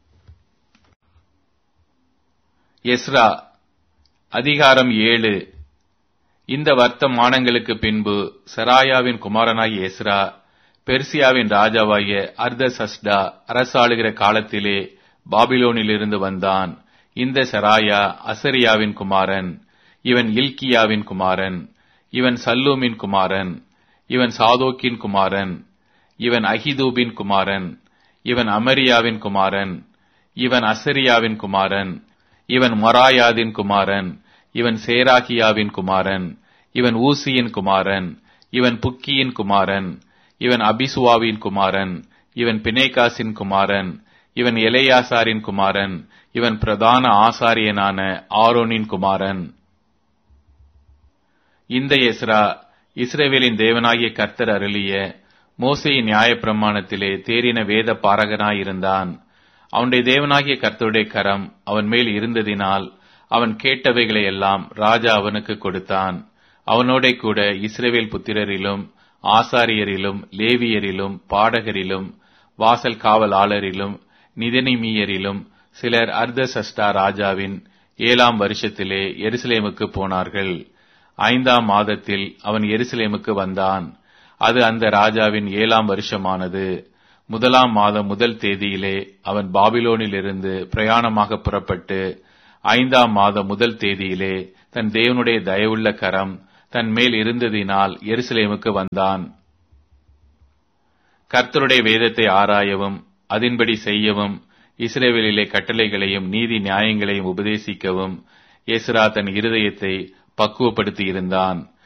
எஸ்ரா அதிகாரம் ஏழு. இந்த வர்த்தமானங்களுக்கு பின்பு செராயாவின் குமாரனாகிய எஸ்ரா பெர்சியாவின் ராஜாவாகிய அர்தசஷ்டா அரசாளுகிற காலத்திலே பாபிலோனிலிருந்து வந்தான். இந்த செராயா அசரியாவின் குமாரன், இவன் இல்கியாவின் குமாரன், இவன் சல்லூமின் குமாரன், இவன் சாதோக்கின் குமாரன், இவன் அகிதூபின் குமாரன், இவன் அமரியாவின் குமாரன், இவன் அசரியாவின் குமாரன், இவன் மொராயாதின் குமாரன், இவன் சேராகியாவின் குமாரன், இவன் ஊசியின் குமாரன், இவன் புக்கியின் குமாரன், இவன் அபிசுவாவின் குமாரன், இவன் பினேகாசின் குமாரன், இவன் எலேயாசாரின் குமாரன், இவன் பிரதான ஆசாரியனான ஆரோனின் குமாரன். இந்த எஸ்ரா இஸ்ரவேலின் தேவனாகிய கர்த்தர் அருளிய மோசேயின் நியாயப்பிரமாணத்திலே தேறின வேத பாரகனாயிருந்தான். அவனுடைய தேவனாகிய கர்த்தருடைய கரம் அவன் மேல் இருந்ததினால் அவன் கேட்டவைகளை எல்லாம் ராஜா அவனுக்கு கொடுத்தான். அவனோட கூட இஸ்ரவேல் புத்திரரிலும் ஆசாரியரிலும் லேவியரிலும் பாடகரிலும் வாசல் காவலாளரிலும் நிதனிமியரிலும் சிலர் அர்தசஷ்டா ராஜாவின் ஏழாம் வருஷத்திலே எருசலேமுக்கு போனார்கள். ஐந்தாம் மாதத்தில் அவன் எருசலேமுக்கு வந்தான். அது அந்த ராஜாவின் ஏழாம் வருஷமானது. முதலாம் மாதம் முதல் தேதியிலே அவன் பாபிலோனிலிருந்து பிரயாணமாக புறப்பட்டு ஐந்தாம் மாதம் முதல் தேதியிலே தன் தேவனுடைய தயவுள்ள கரம் தன் மேல் இருந்ததினால் எருசலேமுக்கு வந்தான். கர்த்தருடைய வேதத்தை ஆராயவும் அதின்படி செய்யவும் இஸ்ரவேலிலே கட்டளைகளையும் நீதி நியாயங்களையும் உபதேசிக்கவும் எஸ்ரா தன் இருதயத்தை பக்குவப்படுத்தி இருந்தான்.